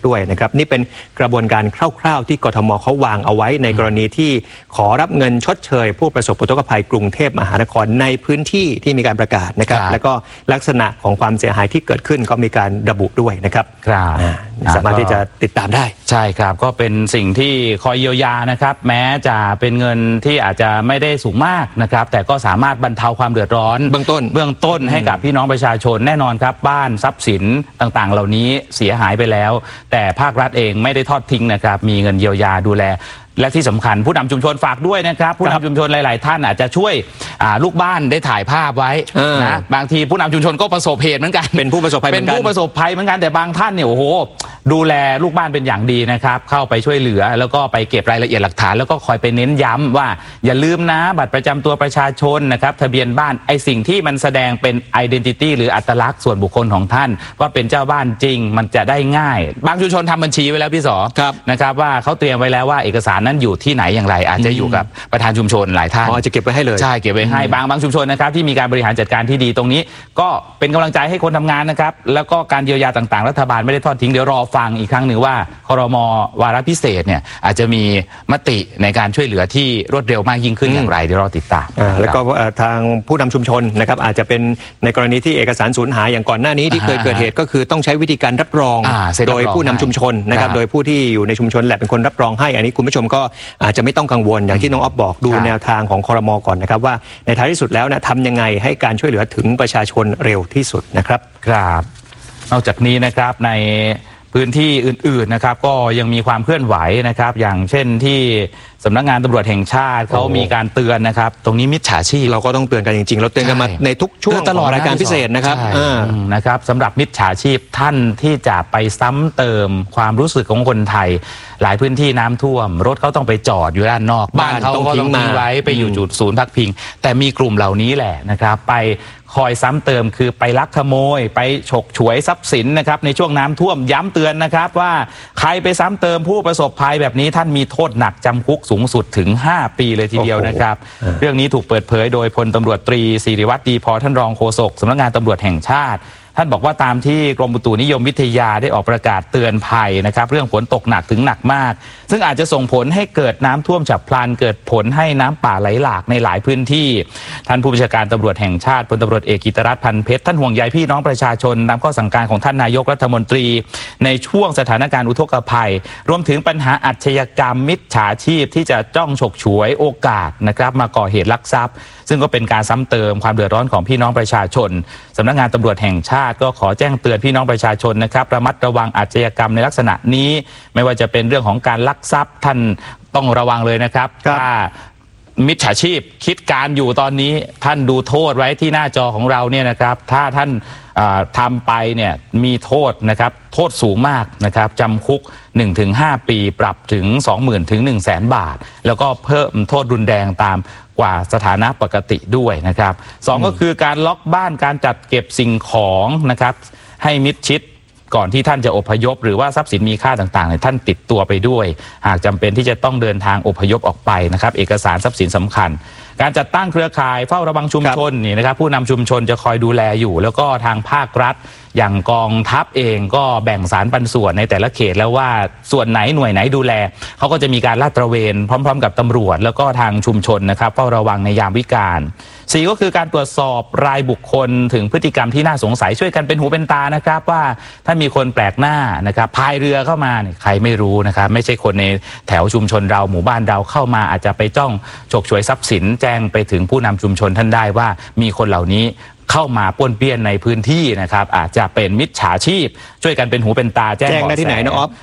ด้วยนะครับนี่เป็นกระบวนการคร่าวๆที่กทมเขาวางเอาไว้ในกรณีที่ขอรับเงินชดเชยผู้ประสบอุทกภัยกรุงเทพมหานครในพื้นที่ที่มีการประกาศนะครับแล้วก็ลักษณะของความเสียหายที่เกิดขึ้นก็มีการระบุด้วยนะครับสามารถที่จะติดตามได้ใช่ครับก็เป็นสิ่งที่คอยเยียวยานะครับแม้จะเป็นเงินที่อาจจะไม่ได้สูงมากนะครับแต่ก็สามารถบรรเทาความเดือดร้อนเบื้องต้นให้กับพี่น้องประชาชนแน่นอนครับบ้านทรัพย์สินต่างๆเหล่านี้เสียหายไปแล้วแต่ภาครัฐเองไม่ได้ทอดทิ้งนะครับมีเงินเยียวยาดูแลและที่สำคัญผู้นำชุมชนฝากด้วยนะครับผู้นำชุมชนหลายๆท่านอาจจะช่วยลูกบ้านได้ถ่ายภาพไว้นะบางทีผู้นำชุมชนก็ประสบเหตุเหมือนกันเป็นผู้ประสบภัยเหมือนกันแต่บางท่านเนี่ยโอ้โหดูแลลูกบ้านเป็นอย่างดีนะครับเข้าไปช่วยเหลือแล้วก็ไปเก็บรายละเอียดหลักฐานแล้วก็คอยไปเน้นย้ำว่าอย่าลืมนะบัตรประจำตัวประชาชนนะครับทะเบียนบ้านไอ้สิ่งที่มันแสดงเป็น identity หรืออัตลักษณ์ส่วนบุคคลของท่านว่าเป็นเจ้าบ้านจริงมันจะได้ง่ายบางชุมชนทำบัญชีไว้แล้วพี่สอนะครับว่าเขาเตรียมไว้แล้วว่าเอกสารนั้นอยู่ที่ไหนอย่างไรอาจจะอยู่กับประธานชุมชนหลายท่านจะเก็บไว้ให้เลยใช่เก็บไว้ให้บางชุมชนนะครับที่มีการบริหารจัดการที่ดีตรงนี้ก็เป็นกำลังใจให้คนทำงานนะครับแล้วก็การเยียวยาต่างๆรัฐบาลไม่ได้ทอดทิ้งเดี๋ยวรอฟังอีกครั้งหนึ่งว่าครม.วาระพิเศษเนี่ยอาจจะมีมติในการช่วยเหลือที่รวดเร็วมากยิ่งขึ้นอย่างไรเดี๋ยวรอติดตามแล้วก็ทางผู้นำชุมชนนะครับอาจจะเป็นในกรณีที่เอกสารสูญหายอย่างก่อนหน้านี้ที่เคยเกิดเหตุก็คือต้องใช้วิธีการรับรองโดยผู้นำชุมชนนะครับโดยผู้ที่อยู่ในชุมชนแหละเป็นคนรับรองให้อันนี้คุณผู้ชมก็อาจจะไม่ต้องกังวลอย่างที่น้องอ๊อฟบอกดูแนวทางของครม.ก่อนนะครับว่าในท้ายที่สุดแล้วนะทำยังไงให้การช่วยเหลือถึงประชาชนเร็วที่สุดนะครับครับนอกจากนี้นะครับในพื้นที่อื่นๆนะครับก็ยังมีความเคลื่อนไหวนะครับอย่างเช่นที่สำนักงานตำรวจแห่งชาติเขามีการเตือนนะครับตรงนี้มิจฉาชีพเราก็ต้องเตือนกันจริงๆเราเตือนกันมาในทุกช่วงตลอดรายการพิเศษนะครับสำหรับมิจฉาชีพท่านที่จะไปซ้ำเติมความรู้สึกของคนไทยหลายพื้นที่น้ำท่วมรถเขาต้องไปจอดอยู่ด้านนอกบ้านเขาก็ต้องทิ้งไว้ไปอยู่จุดศูนย์พักพิงแต่มีกลุ่มเหล่านี้แหละนะครับไปคอยซ้ำเติมคือไปลักขโมยไปฉกฉวยทรัพย์สินนะครับในช่วงน้ำท่วมย้ำเตือนนะครับว่าใครไปซ้ำเติมผู้ประสบภัยแบบนี้ท่านมีโทษหนักจำคุกสูงสุดถึง5 ปีเลยทีเดียวนะครับเรื่องนี้ถูกเปิดเผยโดยพลตำรวจตรีศิริวัฒน์ดีพอท่านรองโฆษกสำนักงานตำรวจแห่งชาติท่านบอกว่าตามที่กรมอุตุนิยมวิทยาได้ออกประกาศเตือนภัยนะครับเรื่องฝนตกหนักถึงหนักมากซึ่งอาจจะส่งผลให้เกิดน้ำท่วมฉับพลันเกิดผลให้น้ำป่าไหลหลากในหลายพื้นที่ท่านผู้บัญชาการตำรวจแห่งชาติพลตำรวจเอกกิตติรัตน์พันเพชรท่านห่วงใยพี่น้องประชาชนตามข้อสั่งการของท่านนายกรัฐมนตรีในช่วงสถานการณ์อุทกภัยรวมถึงปัญหาอาชญากรรมมิจฉาชีพที่จะจ้องฉกฉวยโอกาสนะครับมาก่อเหตุลักทรัพย์ซึ่งก็เป็นการซ้ำเติมความเดือดร้อนของพี่น้องประชาชนสำนักงานตำรวจแห่งชาติก็ขอแจ้งเตือนพี่น้องประชาชนนะครับระมัดระวังอาชญากรรมในลักษณะนี้ไม่ว่าจะเป็นเรื่องของการลักทรัพย์ท่านต้องระวังเลยนะครับถ้ามิจฉาชีพคิดการอยู่ตอนนี้ท่านดูโทษไว้ที่หน้าจอของเราเนี่ยนะครับถ้าท่านทำไปเนี่ยมีโทษนะครับโทษสูงมากนะครับจำคุก 1-5 ปีปรับถึง 20,000 ถึง 100,000 บาทแล้วก็เพิ่มโทษรุนแรงตามกว่าสถานะปกติด้วยนะครับ2ก็คือการล็อกบ้านการจัดเก็บสิ่งของนะครับให้มิดชิดก่อนที่ท่านจะอพยพหรือว่าทรัพย์สินมีค่าต่างๆท่านติดตัวไปด้วยหากจำเป็นที่จะต้องเดินทางอพยพออกไปนะครับเอกสารทรัพย์สินสำคัญการจัดตั้งเครือข่ายเฝ้าระวังชุมชนนี่นะครับผู้นำชุมชนจะคอยดูแลอยู่แล้วก็ทางภาครัฐอย่างกองทัพเองก็แบ่งสารปันส่วนในแต่ละเขตแล้วว่าส่วนไหนหน่วยไหนดูแลเขาก็จะมีการลาดตระเวนพร้อมๆกับตำรวจแล้วก็ทางชุมชนนะครับเฝ้าระวังในยามวิกาล4ก็คือการตรวจสอบรายบุคคลถึงพฤติกรรมที่น่าสงสัยช่วยกันเป็นหูเป็นตานะครับว่าถ้ามีคนแปลกหน้านะครับพายเรือเข้ามาใครไม่รู้นะครับไม่ใช่คนในแถวชุมชนเราหมู่บ้านเราเข้ามาอาจจะไปจ้องฉกฉวยทรัพย์สินแจ้งไปถึงผู้นำชุมชนท่านได้ว่ามีคนเหล่านี้เข้ามาป้วนเปี้ยนในพื้นที่นะครับอาจจะเป็นมิจฉาชีพช่วยกันเป็นหูเป็นตาแจ้งได้ที่ไหนนะอ๊อฟ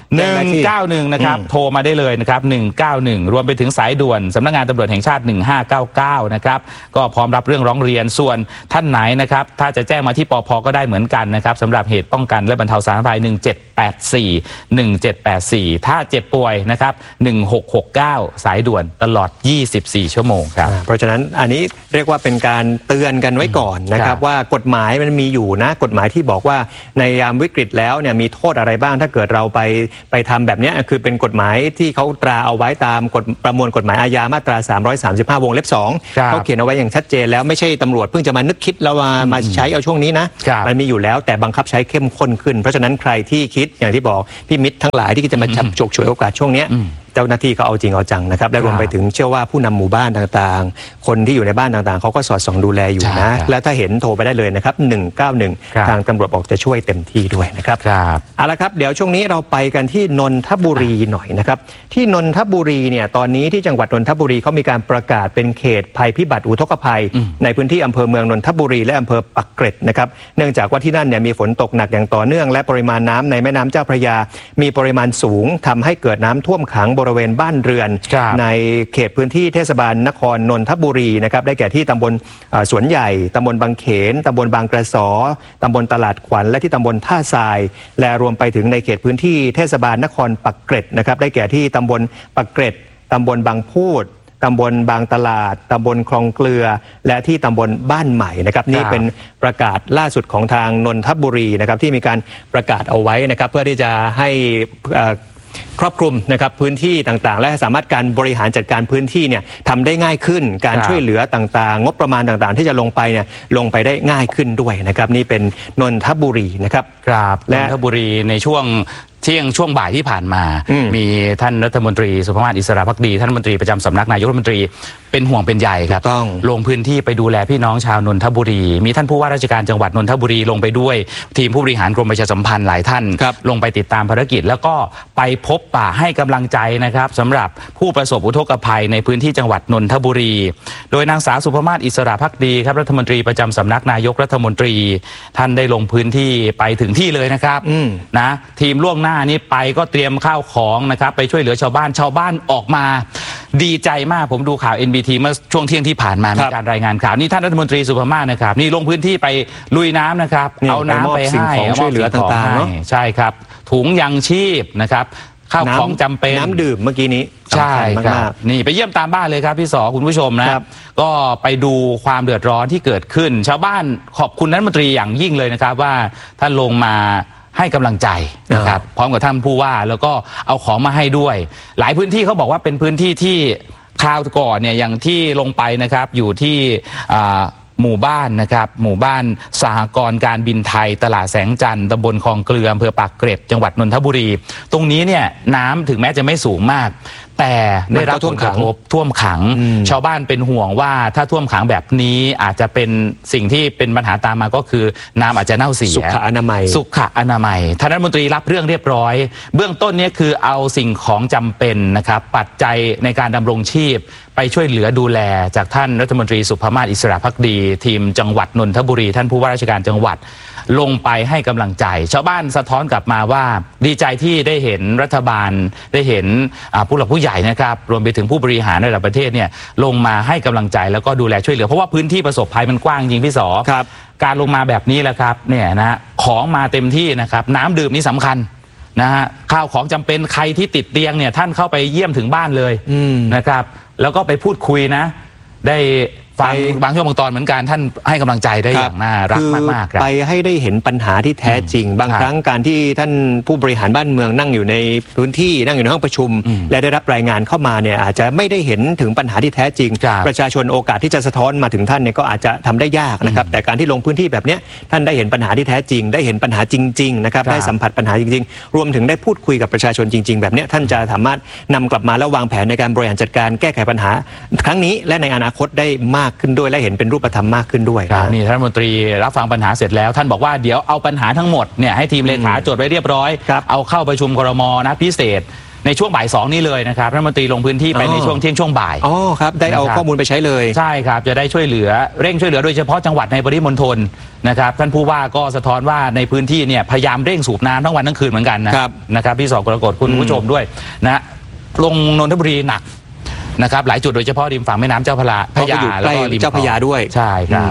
191นะครับโทรมาได้เลยนะครับ191รวมไปถึงสายด่วนสำนักงานตำรวจแห่งชาติ1599นะครับก็พร้อมรับเรื่องร้องเรียนส่วนท่านไหนนะครับถ้าจะแจ้งมาที่ปภ.ก็ได้เหมือนกันนะครับสำหรับเหตุป้องกันและบรรเทาสาธารณภัย1784ถ้าเจ็บป่วยนะครับ1669สายด่วนตลอด24 ชั่วโมงครับเพราะฉะนั้นอันนี้เรียกว่าเป็นการเตือนกันไว้ก่อนนะครับนะครับว่ากฎหมายมันมีอยู่นะกฎหมายที่บอกว่าในยามวิกฤตแล้วเนี่ยมีโทษอะไรบ้างถ้าเกิดเราไปทำแบบนี้คือเป็นกฎหมายที่เขาตราเอาไว้ตามกฎประมวลกฎหมายอาญามาตรา335วงเล็บ2เขาเขียนเอาไว้อย่างชัดเจนแล้วไม่ใช่ตำรวจเพิ่งจะมานึกคิดแล้วมาใช้เอาช่วงนี้นะมันมีอยู่แล้วแต่บังคับใช้เข้มข้นขึ้นเพราะฉะนั้นใครที่คิดอย่างที่บอกพี่มิตรทั้งหลายที่จะมาจับฉกฉวยโอกาสช่วงนี้เจ้าหน้าที่เขาเอาจริงเอาจังนะครับและรวมไปถึงเชื่อว่าผู้นำหมู่บ้านต่างๆคนที่อยู่ในบ้านต่างๆเขาก็สอดส่องดูแลอยู่นะและถ้าเห็นโทรไปได้เลยนะครับ191ทางตำรวจบอกจะช่วยเต็มที่ด้วยนะครับเอาละครับเดี๋ยวช่วงนี้เราไปกันที่นนทบุรีหน่อยนะครับที่นนทบุรีเนี่ยตอนนี้ที่จังหวัดนนทบุรีเขามีการประกาศเป็นเขตภัยพิบัติอุทกภัยในพื้นที่อำเภอเมืองนนทบุรีและอำเภอปักเกร็ดนะครับเนื่องจากว่าที่นั่นเนี่ยมีฝนตกหนักอย่างต่อเนื่องและปริมาณน้ำในแม่น้ำเจ้าพระยามีปริมาณสูงทำให้เกิดน้ำท่วมขังบริเวณบ้านเรือนในเขตพื้นที่เทศบาลนครนนทบุรีนะครับได้แก่ที่ตำบลสวนใหญ่ตำบลบางเขนตำบลบางกระสอตำบลตลาดขวัญและที่ตำบลท่าทรายและรวมไปถึงในเขตพื้นที่เทศบาลนครปักเกร็ดนะครับได้แก่ที่ตำบลปักเกร็ดตำบลบางพูดตำบลบางตลาดตำบลคลองเกลือและที่ตำบลบ้านใหม่นะครับนี่เป็นประกาศล่าสุดของทางนนทบุรีนะครับที่มีการประกาศเอาไว้นะครับเพื่อที่จะให้ครอบคลุมนะครับพื้นที่ต่างๆและสามารถการบริหารจัดการพื้นที่เนี่ยทำได้ง่ายขึ้นการช่วยเหลือต่างๆงบประมาณต่างๆที่จะลงไปเนี่ยลงไปได้ง่ายขึ้นด้วยนะครับนี่เป็นนนทบุรีนะครับและนนทบุรีในช่วงช่วงบ่ายที่ผ่านมามีท่านรัฐมนตรีสุภมาศอิสระภักดีท่านรัฐมนตรีประจำสำนักนายกรัฐมนตรีเป็นห่วงเป็นใยครับลงพื้นที่ไปดูแลพี่น้องชาวนนทบุรีมีท่านผู้ว่าราชการจังหวัดนนทบุรีลงไปด้วยทีมผู้บริหารกรมประชาสัมพันธ์หลายท่านลงไปติดตามภารกิจแล้วก็ไปพบปะให้กำลังใจนะครับสำหรับผู้ประสบอุทกภัยในพื้นที่จังหวัดนนทบุรีโดยนางสาวสุภมาศอิสระภักดีครับรัฐมนตรีประจำสำนักนายกรัฐมนตรีท่านได้ลงพื้นที่ไปถึงที่เลยนะครับนะทีมล่วงหน้านี้ไปก็เตรียมข้าวของนะครับไปช่วยเหลือชาวบ้านออกมาดีใจมากผมดูข่าว NBT เมื่อช่วงเที่ยงที่ผ่านมามีการรายงานข่าวนี่ท่านรัฐมนตรีสุภมาศนะครับนี่ลงพื้นที่ไปลุยน้ำนะครับเอาน้ำไปให้ช่วยเหลือต่างๆเนาะใช่ครับถุงยังชีพนะครับข้าวของจำเป็นน้ำดื่มเมื่อกี้นี้ใช่ครับนี่ไปเยี่ยมตามบ้านเลยครับพี่สอคุณผู้ชมนะก็ไปดูความเดือดร้อนที่เกิดขึ้นชาวบ้านขอบคุณรัฐมนตรีอย่างยิ่งเลยนะครับว่าท่านลงมาให้กำลังใจนะครับพร้อมกับท่านผู้ว่าแล้วก็เอาของมาให้ด้วยหลายพื้นที่เขาบอกว่าเป็นพื้นที่ที่คราวก่อนเนี่ยอย่างที่ลงไปนะครับอยู่ที่หมู่บ้านนะครับหมู่บ้านสหกรณ์การบินไทยตลาดแสงจันทร์ตำบลคลองเกลืออำเภอปากเกร็ดจังหวัดนนทบุรีตรงนี้เนี่ยน้ำถึงแม้จะไม่สูงมากแต่ได้รับผลกระทบท่วมขังชาวบ้านเป็นห่วงว่าถ้าท่วมขังแบบนี้อาจจะเป็นสิ่งที่เป็นปัญหาตามมาก็คือน้ำอาจจะเน่าเสียสุขอนามัยท่านรัฐมนตรีรับเรื่องเรียบร้อยเบื้องต้นนี้คือเอาสิ่งของจำเป็นนะครับปัจจัยในการดำรงชีพไปช่วยเหลือดูแลจากท่านรัฐมนตรีสุภมาศอิสระภักดีทีมจังหวัดนนทบุรีท่านผู้ว่าราชการจังหวัดลงไปให้กำลังใจชาวบ้านสะท้อนกลับมาว่าดีใจที่ได้เห็นรัฐบาลได้เห็นผู้หลักผู้ใหญ่นะครับรวมไปถึงผู้บริหารระดับประเทศเนี่ยลงมาให้กำลังใจแล้วก็ดูแลช่วยเหลือเพราะว่าพื้นที่ประสบภัยมันกว้างจริงพี่สอการลงมาแบบนี้แหละครับเนี่ยนะของมาเต็มที่นะครับน้ำดื่มนี่สำคัญนะฮะข้าวของจำเป็นใครที่ติดเตียงเนี่ยท่านเข้าไปเยี่ยมถึงบ้านเลยนะครับแล้วก็ไปพูดคุยนะได้ฟังบางช่วงบางตอนเหมือนกันท่านให้กำลังใจได้อย่างน่ารักมากๆไปให้ได้เห็นปัญหาที่แท้จริงบางครั้งการที่ท่านผู้บริหารบ้านเมืองนั่งอยู่ในพื้นที่นั่งอยู่ในห้องประชุมและได้รับรายงานเข้ามาเนี่ยอาจจะไม่ได้เห็นถึงปัญหาที่แท้จริงประชาชนโอกาสที่จะสะท้อนมาถึงท่านเนี่ยก็อาจจะทำได้ยากนะครับแต่การที่ลงพื้นที่แบบนี้ท่านได้เห็นปัญหาที่แท้จริงได้เห็นปัญหาจริงๆนะครับได้สัมผัสปัญหาจริงๆรวมถึงได้พูดคุยกับประชาชนจริงๆแบบนี้ท่านจะสามารถนำกลับมาแล้ววางแผนในการบริหารจัดการแก้ไขปัญหาครั้งนี้และในอนาคตได้มากขึ้นด้วยและเห็นเป็นรูปธรรมมากขึ้นด้วยนี่ท่านรัฐมนตรีรับฟังปัญหาเสร็จแล้วท่านบอกว่าเดี๋ยวเอาปัญหาทั้งหมดเนี่ยให้ทีมเลขาจดไว้เรียบร้อยเอาเข้าประชุมครม.นะพิเศษในช่วงบ่าย2นี้เลยนะครับรัฐมนตรีลงพื้นที่ไปในช่วงเที่ยงช่วงบ่ายครับได้เอาข้อมูลไปใช้เลยใช่ครับจะได้ช่วยเหลือเร่งช่วยเหลือโดยเฉพาะจังหวัดในปริมณฑลนะครับท่านผู้ว่าก็สะท้อนว่าในพื้นที่เนี่ยพยายามเร่งสูบน้ำทั้งวันทั้งคืนเหมือนกันนะครับพี่สกรกฎคุณผู้ชมด้วยนะลงนนทบุรีหนักนะครับหลายจุดโดยเฉพาะริมฝั่งแม่น้ำเจ้าพระยาแล้วก็ริมเจ้าพระยาด้วยใช่ครับ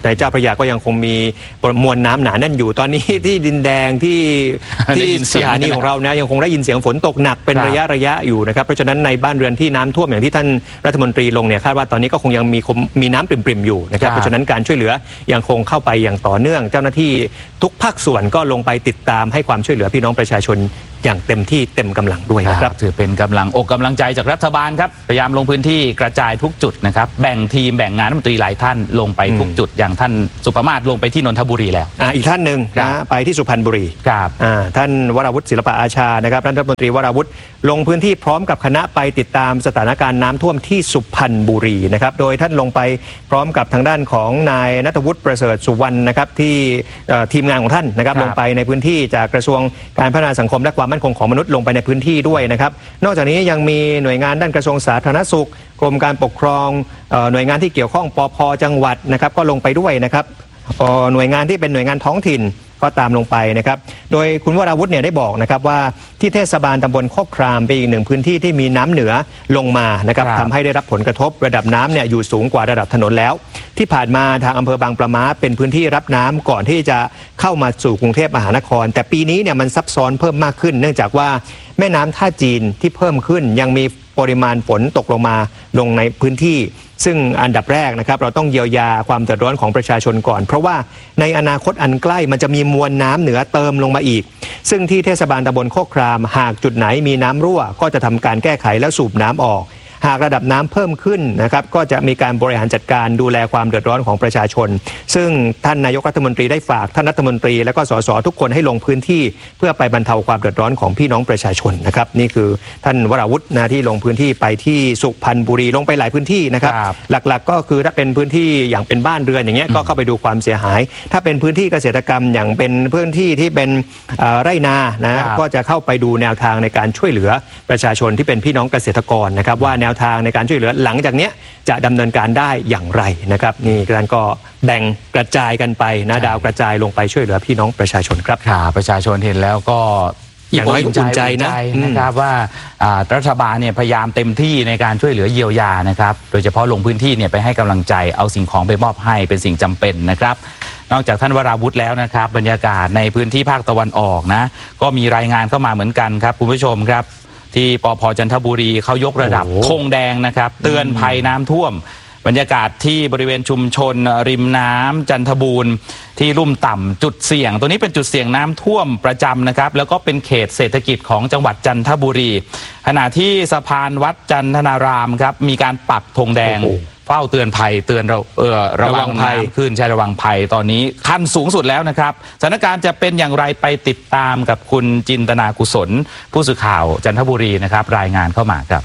ในเจ้าพระยาก็ยังคงมีมวลน้ำหนาแน่นอยู่ตอนนี้ที่ดินแดงที่สถานีของเรานะยังคงได้ยินเสียงฝนตกหนักเป็นระยะอยู่นะครับเพราะฉะนั้นในบ้านเรือนที่น้ำท่วมอย่างที่ท่านรัฐมนตรีลงเนี่ยคาดว่าตอนนี้ก็คงยังมีน้ำปริ่มๆอยู่นะครับเพราะฉะนั้นการช่วยเหลือยังคงเข้าไปอย่างต่อเนื่องเจ้าหน้าที่ทุกภาคส่วนก็ลงไปติดตามให้ความช่วยเหลือพี่น้องประชาชนอย่างเต็มที่เต็มกำลังด้วยนะครับถือเป็นกำลังอกกำลังใจจากรัฐบาลครับพยายามลงพื้นที่กระจายทุกจุดนะครับแบ่งทีมแบ่งงานรัฐมนตรีหลายท่านลงไปทุกจุดอย่างท่านสุภมาศลงไปที่นนทบุรีแล้วอีกท่านหนึ่งนะไปที่สุพรรณบุรีครับท่านวราวุฒิศิลปะอาชานะครับท่านรัฐมนตรีวราวุฒิลงพื้นที่พร้อมกับคณะไปติดตามสถานการณ์น้ำท่วมที่สุพรรณบุรีนะครับโดยท่านลงไปพร้อมกับทางด้านของนายณัฐวุฒิประเสริฐสุวรรณนะครับที่ทีมงานของท่านนะครับลงไปในพื้นที่จากกระทรวงการพัฒนาสังคมและความมั่นคงของมนุษย์ลงไปในพื้นที่ด้วยนะครับนอกจากนี้ยังมีหน่วยงานด้านกระทรวงสาธารณสุขกรมการปกครองหน่วยงานที่เกี่ยวข้องปภ.จังหวัดนะครับก็ลงไปด้วยนะครับหน่วยงานที่เป็นหน่วยงานท้องถิ่นก็ตามลงไปนะครับโดยคุณวราวุฒิเนี่ยได้บอกนะครับว่าที่เทศบาลตำบลโคกครามเป็นอีกหนึ่งพื้นที่ที่มีน้ำเหนือลงมานะครับทำให้ได้รับผลกระทบระดับน้ำเนี่ยอยู่สูงกว่าระดับถนนแล้วที่ผ่านมาทางอำเภอบางปะม้าเป็นพื้นที่รับน้ำก่อนที่จะเข้ามาสู่กรุงเทพมหานครแต่ปีนี้เนี่ยมันซับซ้อนเพิ่มมากขึ้นเนื่องจากว่าแม่น้ำท่าจีนที่เพิ่มขึ้นยังมีปริมาณฝนตกลงในพื้นที่ซึ่งอันดับแรกนะครับเราต้องเยียวยาความเดือดร้อนของประชาชนก่อนเพราะว่าในอนาคตอันใกล้มันจะมีมวลน้ำเหนือเติมลงมาอีกซึ่งที่เทศบาลตำบลโคกครามหากจุดไหนมีน้ำรั่วก็จะทำการแก้ไขแล้วสูบน้ำออกหากระดับน้ำเพิ่มขึ้นนะครับก็จะมีการบริหารจัดการดูแลความเดือดร้อนของประชาชนซึ่งท่านนายกรัฐมนตรีได้ฝากท่านรัฐมนตรีและก็สสทุกคนให้ลงพื้นที่เพื่อไปบรรเทาความเดือดร้อนของพี่น้องประชาชนนะครับนี่คือท่านวราวุฒินะที่ลงพื้นที่ไปที่สุพรรณบุรีลงไปหลายพื้นที่นะครับหลักๆก็คือถ้าเป็นพื้นที่อย่างเป็นบ้านเรือนอย่างเงี้ยก็เข้าไปดูความเสียหายถ้าเป็นพื้นที่เกษตรกรรมอย่างเป็นพื้นที่ที่เป็นไร่นานะก็จะเข้าไปดูแนวทางในการช่วยเหลือประชาชนที่เป็นพี่น้องเกษตรกรนะครับว่าแนวทางในการช่วยเหลือหลังจากนี้จะดำเนินการได้อย่างไรนะครับนี่การก็แบ่งกระจายกันไปนะดาวกระจายลงไปช่วยเหลือพี่น้องประชาชนครับประชาชนเห็นแล้วก็อย่างน้อยอุ่นใจนะครับว่ารัฐบาลเนี่ยพยายามเต็มที่ในการช่วยเหลือเยียวยานะครับโดยเฉพาะลงพื้นที่เนี่ยไปให้กำลังใจเอาสิ่งของไปมอบให้เป็นสิ่งจำเป็นนะครับนอกจากท่านวราวุฒิแล้วนะครับบรรยากาศในพื้นที่ภาคตะวันออกนะก็มีรายงานเข้ามาเหมือนกันครับคุณผู้ชมครับที่ปภ.จันทบุรีเขายกระดับธงแดงนะครับเตือนภัยน้ำท่วมบรรยากาศที่บริเวณชุมชนริมน้ำจันทบูรณ์ที่ลุ่มต่ำจุดเสี่ยงตัวนี้เป็นจุดเสี่ยงน้ำท่วมประจำนะครับแล้วก็เป็นเขตเศรษฐกิจของจังหวัดจันทบุรีขณะที่สะพานวัดจันทนารามครับมีการปักธงแดงเฝ้าเตือนภัยเตือนระวังภัยขึ้นใช่ระวังภัยตอนนี้ขั้นสูงสุดแล้วนะครับสถานการณ์จะเป็นอย่างไรไปติดตามกับคุณจินตนากุศลผู้สื่อข่าวจันทบุรีนะครับรายงานเข้ามาครับ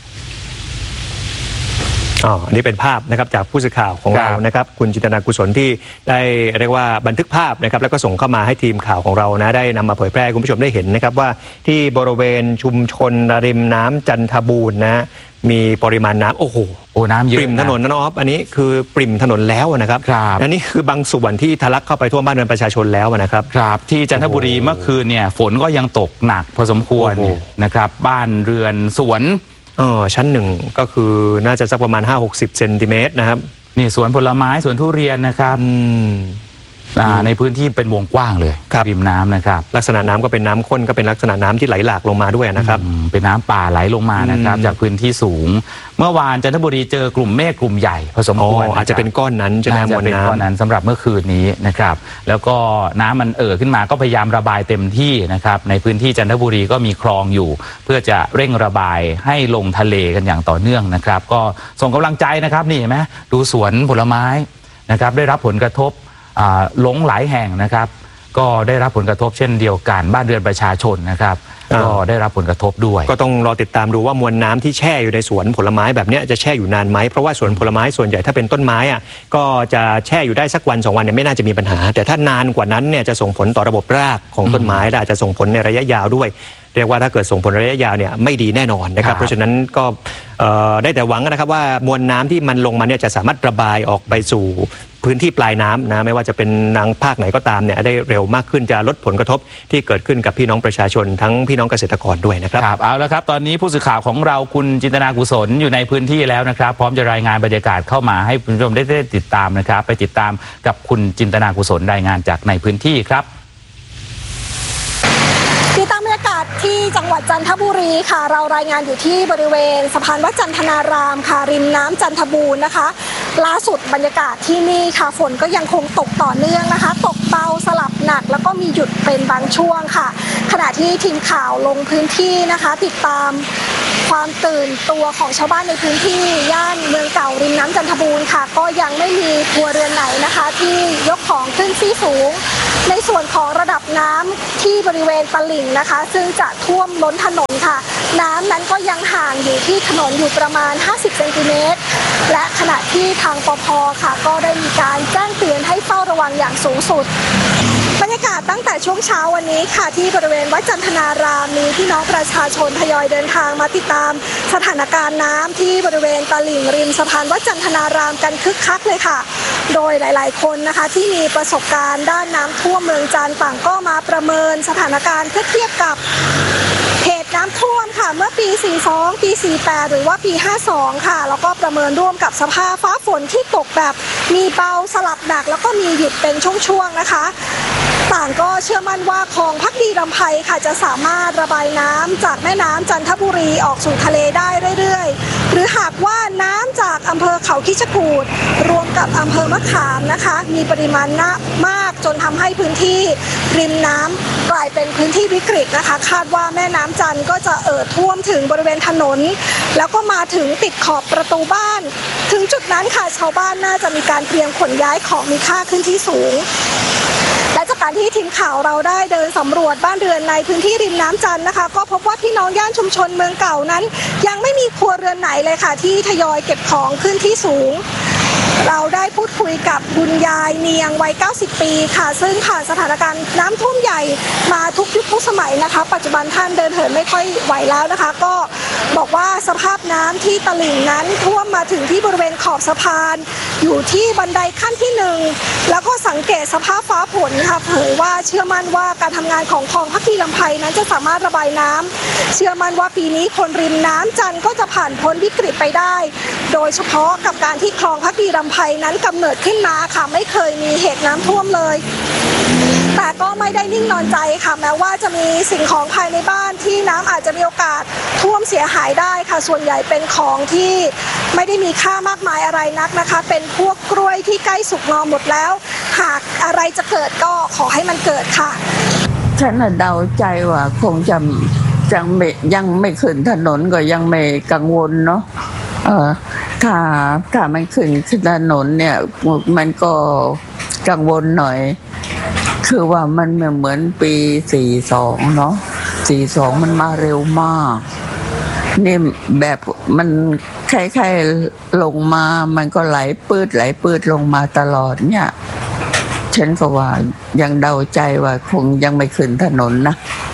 อันนี้เป็นภาพนะครับจากผู้สื่อข่าวของเรานะครับคุณจินตนากุศลที่ได้เรียกว่าบันทึกภาพนะครับแล้วก็ส่งเข้ามาให้ทีมข่าวของเรานะได้นำมาเผยแพร่ให้คุณผู้ชมได้เห็นนะครับว่าที่บริเวณชุมชนริมน้ำจันทบูรณ์นะมีปริมาณน้ำโอ้โหน้ำเยอะปริ่มถนนนะอันนี้คือปริ่มถนนแล้วนะครับอันนี้คือบางส่วนที่ทะลักเข้าไปทั่วบ้านเรือนประชาชนแล้วนะครับครับที่จันทบุรีเมื่อคืนเนี่ยฝนก็ยังตกหนักพอสมควรนะครับบ้านเรือนสวนชั้นหนึ่งก็คือน่าจะสักประมาณ 5-60 เซนติเมตรนะครับนี่สวนผลไม้สวนทุเรียนนะครับในพื้นที่เป็นวงกว้างเลยริมน้ำนะครับลักษณะน้ำก็เป็นน้ำข้นก็เป็นลักษณะน้ำที่ไหลหลากลงมาด้วยนะครับเป็นน้ำป่าไหลลงมานะครับจากพื้นที่สูงเมื่อวานจันทบุรีเจอกลุ่มเมฆกลุ่มใหญ่พอสมควรอาจจะเป็นก้อนนั้นจะเป็นก้อนนั้นสำหรับเมื่อคืนนี้นะครับแล้วก็น้ำมันขึ้นมาก็พยายามระบายเต็มที่นะครับในพื้นที่จันทบุรีก็มีคลองอยู่เพื่อจะเร่งระบายให้ลงทะเลกันอย่างต่อเนื่องนะครับก็ส่งกำลังใจนะครับนี่เห็นไหมดูสวนผลไม้นะครับได้รับผลกระทบหลงหลายแห่งนะครับก็ได้รับผลกระทบเช่นเดียวกันบ้านเรือนประชาชนนะครับก็ได้รับผลกระทบด้วยก็ต้องรอติดตามดูว่ามวลน้ำที่แช่อยู่ในสวนผลไม้แบบนี้จะแช่อยู่นานไหมเพราะว่าสวนผลไม้ส่วนใหญ่ถ้าเป็นต้นไม้ก็จะแช่อยู่ได้สักวัน2 วันเนี่ยไม่น่าจะมีปัญหาแต่ถ้านานกว่านั้นเนี่ยจะส่งผลต่อระบบรากของต้นไม้และอาจจะส่งผลในระยะยาวด้วยเรียกว่าถ้าเกิดส่งผลระยะยาวเนี่ยไม่ดีแน่นอนนะครับเพราะฉะนั้นก็ได้แต่หวังนะครับว่ามวลน้ำที่มันลงมาเนี่ยจะสามารถระบายออกไปสู่พื้นที่ปลายน้ำนะไม่ว่าจะเป็นทางภาคไหนก็ตามเนี่ยได้เร็วมากขึ้นจะลดผลกระทบที่เกิดขึ้นกับพี่น้องประชาชนทั้งพี่น้องเกษตรกรด้วยนะครับเอาละครับตอนนี้ผู้สื่อข่าวของเราคุณจินตนากุศลอยู่ในพื้นที่แล้วนะครับพร้อมจะรายงานบรรยากาศเข้ามาให้คุณผู้ชมได้ติดตามนะครับไปติดตามกับคุณจินตนากุศลรายงานจากในพื้นที่ครับติดตามบรรยากาศที่จังหวัดจันทบุรีค่ะเรารายงานอยู่ที่บริเวณสะพานวัดจันทนารามค่ะริมน้ำจันทบูรณ์นะคะล่าสุดบรรยากาศที่นี่ค่ะฝนก็ยังคงตกต่อเนื่องนะคะตกเบาสลับหนักแล้วก็มีหยุดเป็นบางช่วงค่ะขณะที่ทีมข่าวลงพื้นที่นะคะติดตามความตื่นตัวของชาวบ้านในพื้นที่ย่านเมืองเก่าริมน้ำจันทบูรณ์ค่ะก็ยังไม่มีครัวเรือนไหนนะคะที่ยกของขึ้นที่สูงในส่วนของระดับน้ำที่บริเวณตลิ่งนะคะซึ่งจะท่วมล้นถนนค่ะน้ำนั้นก็ยังห่างอยู่ที่ถนนอยู่ประมาณ50 เซนติเมตรและขณะที่ทางปภ.ค่ะก็ได้มีการแจ้งเตือนให้เฝ้าระวังอย่างสูงสุดบรรยากาศตั้งแต่ช่วงเช้าวันนี้ค่ะที่บริเวณวัดจันทนารามมีพี่น้องประชาชนทยอยเดินทางมาติดตามสถานการณ์น้ำที่บริเวณตลิ่งริมสะพานวัดจันทนารามกันคึกคักเลยค่ะโดยหลายๆคนนะคะที่มีประสบการณ์ด้านน้ำท่วมเมืองจันทร์ต่างก็มาประเมินสถานการณ์เพื่อเทียบกับเหตุน้ำท่วมค่ะเมื่อปี 42 ปี 48 หรือว่าปี 52 ค่ะแล้วก็ประเมินร่วมกับสภาพฟ้าฝนที่ตกแบบมีเบาสลับหนักแล้วก็มีหยุดเป็นช่วงๆนะคะต่างก็เชื่อมั่นว่าคลองภักดีลำไพค่ะจะสามารถระบายน้ำจากแม่น้ำจันทบุรีออกสู่ทะเลได้เรื่อยๆหรือหากว่าน้ำจากอำเภอเขาคิชกูฏรวมกับอำเภอมะขามนะคะมีปริมาณมากจนทำให้พื้นที่ริมน้ำกลายเป็นพื้นที่วิกฤตนะคะคาดว่าแม่น้ำจันทร์ก็จะท่วมถึงบริเวณถนนแล้วก็มาถึงติดขอบประตูบ้านถึงจุดนั้นค่ะชาวบ้านน่าจะมีการเตรียมขนย้ายของมีค่าขึ้นที่สูงและจากการที่ทีมข่าวเราได้เดินสำรวจบ้านเรือนในพื้นที่ริมน้ำจันทร์นะคะก็พบว่าพี่น้องย่านชุมชนเมืองเก่านั้นยังไม่มีครัวเรือนไหนเลยค่ะที่ทยอยเก็บของขึ้นที่สูงเราได้พูดคุยกับคุณยายเนียงวัย90 ปีค่ะซึ่งผ่านสถานการณ์น้ำท่วมใหญ่มาทุกยุคทุกสมัยนะคะปัจจุบันท่านเดินเหินไม่ค่อยไหวแล้วนะคะก็บอกว่าสภาพน้ำที่ตลิ่งนั้นท่วมมาถึงที่บริเวณขอบสะพานอยู่ที่บันไดขั้นที่1แล้วก็สังเกตสภาพฟ้าฝนค่ะเผยว่าเชื่อมั่นว่าการทำงานของคลองภักดีลำไพนั้นจะสามารถระบายน้ำเชื่อมั่นว่าปีนี้คนริมน้ำจันทร์ก็จะผ่านพ้นวิกฤตไปได้โดยเฉพาะกับการที่คลองภักดีลำไพนั้นกำเนิดขึ้นมาค่ะไม่เคยมีเหตุน้ำท่วมเลยแต่ก็ไม่ได้นิ่งนอนใจค่ะแม้ว่าจะมีสิ่งของภายในบ้านที่น้ำอาจจะมีโอกาสท่วมเสียหายได้ค่ะส่วนใหญ่เป็นของที่ไม่ได้มีค่ามากมายอะไรนักนะคะเป็นพวกกล้วยที่ใกล้สุกงอมหมดแล้วหากอะไรจะเกิดก็ขอให้มันเกิดค่ะฉันเดาใจว่าคงจะยังไม่ขึ้นถนนก็ยังไม่กังวลเนาะถ้ามันขึ้นถนนเนี่ยมันก็กังวลหน่อยคือว่ามันเหมือนปี42เนาะ42มันมาเร็วมากนี่แบบมันคล้ายๆลงมามันก็ไหลปืดลงมาตลอดเนี่ยฉันก็ว่ายังเดาใจว่าคงยังไม่ขึ้นถนนนะ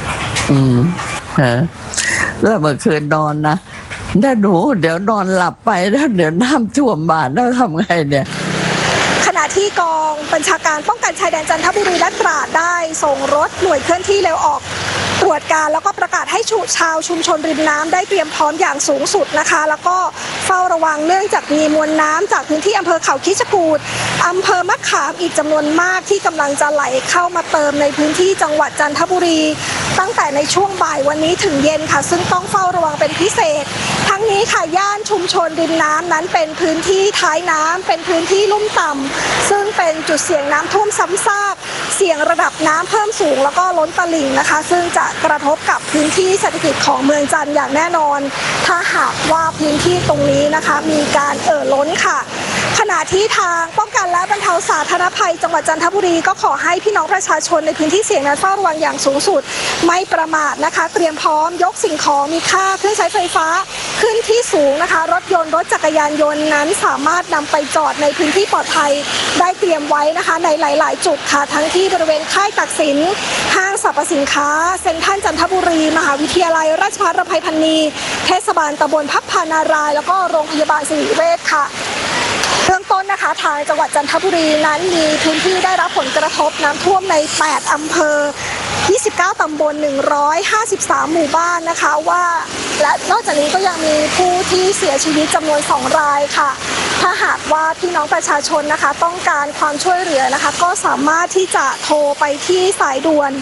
แล้วเมื่อคืนนอนนะถ้าหนูเดี๋ยวนอนหลับไปแล้วเดี๋ยวน้ำท่วมบ้านแล้วทำไงเนี่ยขณะที่กองบัญชาการป้องกันชายแดนจันทบุรีและตราดได้ส่งรถหน่วยเคลื่อนที่เร็วออกตรวจการแล้วก็ประกาศให้ชาวชุมชนริมน้ำได้เตรียมพร้อมอย่างสูงสุดนะคะแล้วก็เฝ้าระวังเนื่องจากมีมวลน้ำจากพื้นที่อำเภอเขาคิชกูฏอำเภอมะขามอีกจำนวนมากที่กำลังจะไหลเข้ามาเติมในพื้นที่จังหวัดจันทบุรีตั้งแต่ในช่วงบ่ายวันนี้ถึงเย็นค่ะซึ่งต้องเฝ้าระวังเป็นพิเศษทั้งนี้ค่ะย่านชุมชนริมน้ำนั้นเป็นพื้นที่ท้ายน้ำเป็นพื้นที่ลุ่มต่ำซึ่งเป็นจุดเสี่ยงน้ำท่วมซ้ำซากเสี่ยงระดับน้ำเพิ่มสูงแล้วก็ล้นตลิ่งนะคะซึ่งจะกระทบกับพื้นที่เศรษฐกิจของเมืองจันทร์อย่างแน่นอนถ้าหากว่าพื้นที่ตรงนี้นะคะมีการล้นค่ะขณะที่ทางป้องกันและบรรเทาสาธารณภัยจังหวัดจันทบุรีก็ขอให้พี่น้องประชาชนในพื้นที่เสี่ยงนั้นเฝ้าระวังอย่างสูงสุดไม่ประมาทนะคะเตรียมพร้อมยกสิ่งของมีค่าเครื่องใช้ไฟฟ้าขึ้นที่สูงนะคะรถยนต์รถจักรยานยนต์นั้นสามารถนำไปจอดในพื้นที่ปลอดภัยได้เตรียมไว้นะคะในหลายๆจุดค่ะทั้งที่บริเวณค่ายตักสินห้างสรรพสินค้าเซ็นทรัลจันทบุรีมหาวิทยาลัยราชภัฏรำไพพรรณีเทศบาลตำบลพับพานารายแล้วก็โรงพยาบาลศิริเวชค่ะเบื้องต้นนะคะทางจังหวัดจันทบุรีนั้นมีพื้นที่ได้รับผลกระทบน้ำท่วมใน8อำเภอ29ตำบล153หมู่บ้านนะคะว่าและนอกจากนี้ก็ยังมีผู้ที่เสียชีวิตจำนวน2รายค่ะถ้าหากว่าพี่น้องประชาชนนะคะต้องการความช่วยเหลือนะคะก็สามารถที่จะโทรไปที่สายด่วน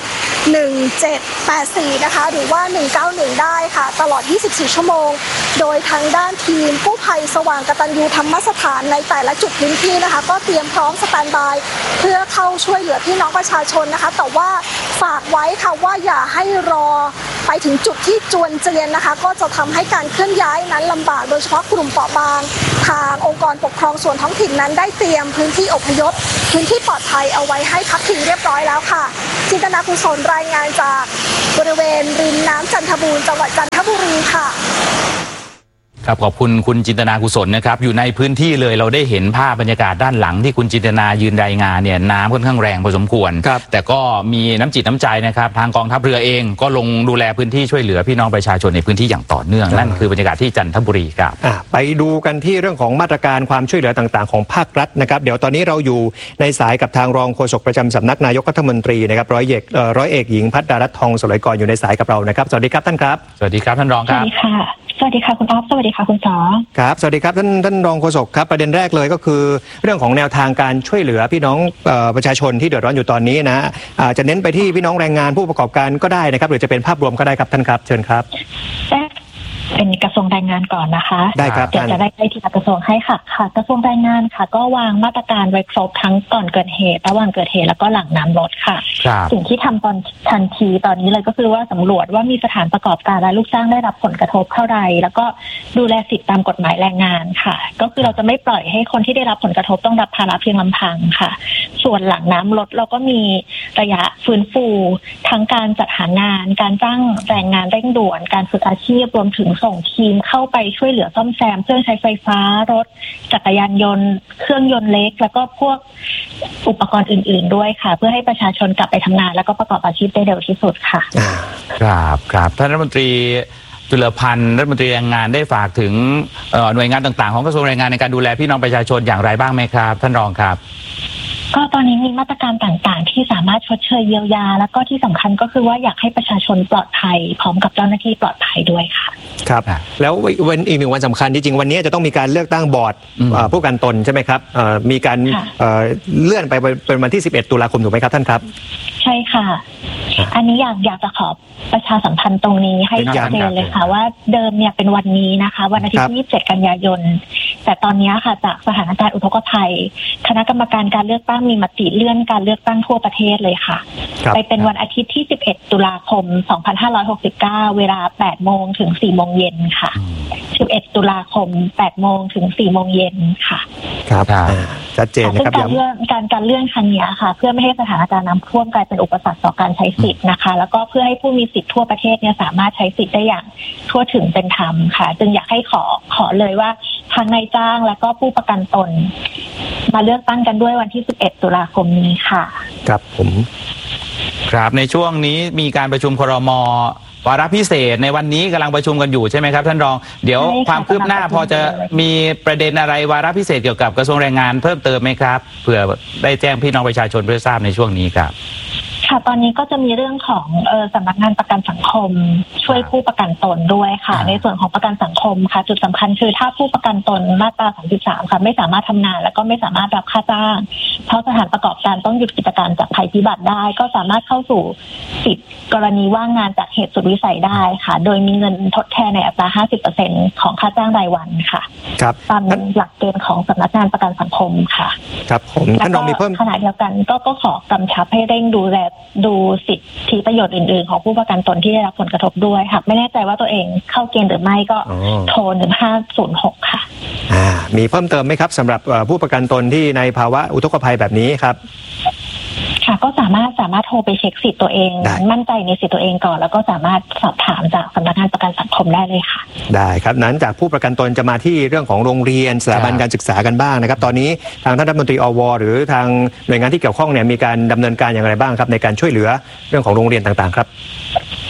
1784นะคะหรือว่า191ได้ค่ะตลอด24ชั่วโมงโดยทางด้านทีมกู้ภัยสว่างกตัญญูธรรมสถานในแต่ละจุดพื้นที่นะคะก็เตรียมพร้อมสแตนด์บายเพื่อเข้าช่วยเหลือพี่น้องประชาชนนะคะแต่ว่าฝากไว้ค่ะว่าอย่าให้รอไปถึงจุดที่จวนเจียนนะคะก็จะทำให้การเคลื่อนย้ายนั้นลำบากโดยเฉพาะกลุ่มเปราะบางทางองค์กรปกครองส่วนท้องถิ่นนั้นได้เตรียมพื้นที่อพยพพื้นที่ปลอดภัยเอาไว้ให้พักพิงเรียบร้อยแล้วค่ะจินตนากุศลรายงานจากบริเวณริมน้ำจันทบูรณ์จังหวัดจันทบุรีค่ะครับขอบคุณคุณจินตนากุศลนะครับอยู่ในพื้นที่เลยเราได้เห็นภาพบรรยากาศด้านหลังที่คุณจินตนายืนรายงานเนี่ยน้ำค่อนข้างแรงพอสมควรแต่ก็มีน้ำจิตน้ำใจนะครับทางกองทัพเรือเองก็ลงดูแลพื้นที่ช่วยเหลือพี่น้องประชาชนในพื้นที่อย่างต่อเนื่องนั่นคือบรรยากาศที่จันทบุรีครับไปดูกันที่เรื่องของมาตรการความช่วยเหลือต่างๆของภาครัฐนะครับเดี๋ยวตอนนี้เราอยู่ในสายกับทางรองโฆษกประจำสำนักนายกรัฐมนตรีนะครับร้อยเอกหญิงภัทรารัตน์ทองสลวยกรอยู่ในสายกับเรานะครับสวัสดีครับท่านครับสวัสดีครับท่านรองครับสวัสดีค่ะคุณอ๊อฟสวัสดีค่ะคุณสอครับสวัสดีครับท่านรองโฆษกครับประเด็นแรกเลยก็คือเรื่องของแนวทางการช่วยเหลือพี่น้องประชาชนที่เดือดร้อนอยู่ตอนนี้นะจะเน้นไปที่พี่น้องแรงงานผู้ประกอบการก็ได้นะครับหรือจะเป็นภาพรวมก็ได้ครับท่านครับเชิญครับเป็นกระทรวงแรงงานก่อนนะคะได้ครับเดี๋ยวจะได้ที่กระทรวงให้ค่ะกระทรวงแรงงานค่ะก็วางมาตรการไว้ครบทั้งก่อนเกิดเหตุระหว่างเกิดเหตุแล้วก็หลังน้ำลดค่ะสิ่งที่ทำตอนทันทีตอนนี้เลยก็คือว่าสำรวจว่ามีสถานประกอบการและลูกจ้างได้รับผลกระทบเท่าใดแล้วก็ดูแลสิทธิตามกฎหมายแรงงานค่ะก็คือเราจะไม่ปล่อยให้คนที่ได้รับผลกระทบต้องรับภาระเพียงลำพังค่ะส่วนหลังน้ำลดเราก็มีระยะฟื้นฟูทั้งการจัดหางานการจ้างแรงงานเร่งด่วนการฝึกอาชีพรวมถึงส่งทีมเข้าไปช่วยเหลือซ่อมแซมเครื่องใช้ไฟฟ้ารถจักรยานยนต์เครื่องยนต์เล็กแล้วก็พวกอุปกรณ์อื่นๆด้วยค่ะเพื่อให้ประชาชนกลับไปทำงานแล้วก็ประกอบอาชีพได้เร็วที่สุดค่ะครับท่านรัฐมนตรีจุลพันธ์รัฐมนตรีแรงงานได้ฝากถึงหน่วยงานต่างๆของกระทรวงแรงงานในการดูแลพี่น้องประชาชนอย่างไรบ้างไหมครับท่านรองครับก็ตอนนี้มีมาตรการต่างๆที่สามารถชดเชยเยียวยาแล้วก็ที่สำคัญก็คือว่าอยากให้ประชาชนปลอดภัยพร้อมกับเจ้าหน้าที่ปลอดภัยด้วยค่ะครับแล้ววันอีกหนึ่งวันสำคัญจริงๆวันนี้จะต้องมีการเลือกตั้งบอร์ดผู้ประกันตนใช่ไหมครับมีการเลื่อนไปเป็นวันที่11ตุลาคมถูกไหมครับท่านครับใช่ค่ะอันนี้อยากจะขอประชาสัมพันธ์ตรงนี้ให้ชัดเจนเลยค่ะว่าเดิมเนี่ยเป็นวันนี้นะคะวันอาทิตย์ที่27กันยายนแต่ตอนนี้ค่ะจากสถานการณ์อุทกภัยคณะกรรมการการเลือกตั้งมีมติเลื่อนการเลือกตั้งทั่วประเทศเลยค่ะไปเป็นวันอาทิตย์ที่11ตุลาคม2569เวลา 8 โมงถึง 4 โมงเย็นค่ะ11ตุลาคม 8 โมงถึง 4 โมงเย็นค่ะครับชัดเจนนะครับการเลื่อนครั้งนี้ค่ะเพื่อไม่ให้สถานการณ์น้ำท่วมกลายเป็นอุปสรรคต่อการใช้สิทธิ์นะคะแล้วก็เพื่อให้ผู้มีสิทธิ์ทั่วประเทศเนี่ยสามารถใช้สิทธิ์ได้อย่างทั่วถึงเป็นธรรมค่ะจึงอยากให้ขอเลยว่าทั้งนายจ้างและก็ผู้ประกันตนมาเลือกตั้งกันด้วยวันที่11ตุลาคมนี้ค่ะครับผมครับในช่วงนี้มีการประชุมครม.วาระพิเศษในวันนี้กำลังประชุมกันอยู่ใช่ไหมครับท่านรองเดี๋ยวความคืบหน้าพอจะมีประเด็นอะไรวาระพิเศษเกี่ยวกับกระทรวงแรงงานเพิ่มเติมไหมครับเผื่อได้แจ้งพี่น้องประชาชนเพื่อทราบในช่วงนี้ครับค่ะตอนนี้ก็จะมีเรื่องของสำนักงานประกันสังคมช่วยผู้ประกันตนด้วยค่ะในส่วนของประกันสังคมค่ะจุดสำคัญคือถ้าผู้ประกันตนมาตรา33ค่ะไม่สามารถทำงานแล้วก็ไม่สามารถรับค่าจ้างเพราะสถานประกอบการต้องหยุดกิจการจากภัยพิบัติได้ก็สามารถเข้าสู่สิทธิกรณีว่างงานจากเหตุสุดวิสัยได้ค่ะโดยมีเงินทดแทนในอัตรา 50% ของค่าจ้างรายวันค่ะตามหลักเกณฑ์ของสำนักงานประกันสังคมค่ะครับผมท่านรองมีเพิ่มขณะเดียวกันก็ขอกำชับให้เร่งดูสิทธิประโยชน์อื่นๆของผู้ประกันตนที่ได้รับผลกระทบด้วยหากไม่แน่ใจว่าตัวเองเข้าเกณฑ์หรือไม่ก็โทร1506ค่ะมีเพิ่มเติมไหมครับสำหรับผู้ประกันตนที่ในภาวะอุทกภัยแบบนี้ครับค่ะก็สามารถโทรไปเช็คสิทธิ์ตัวเองมั่นใจในสิทธิ์ตัวเองก่อนแล้วก็สามารถสอบถามจากสำนักงานประกันสังคมได้เลยค่ะได้ครับนั้นจากผู้ประกันตนจะมาที่เรื่องของโรงเรียนสถาบันการศึกษากันบ้างนะครับตอนนี้ทางท่านรัฐมนตรีอว.หรือทางหน่วยงานที่เกี่ยวข้องเนี่ยมีการดำเนินการอย่างไรบ้างครับในการช่วยเหลือเรื่องของโรงเรียนต่างๆครับ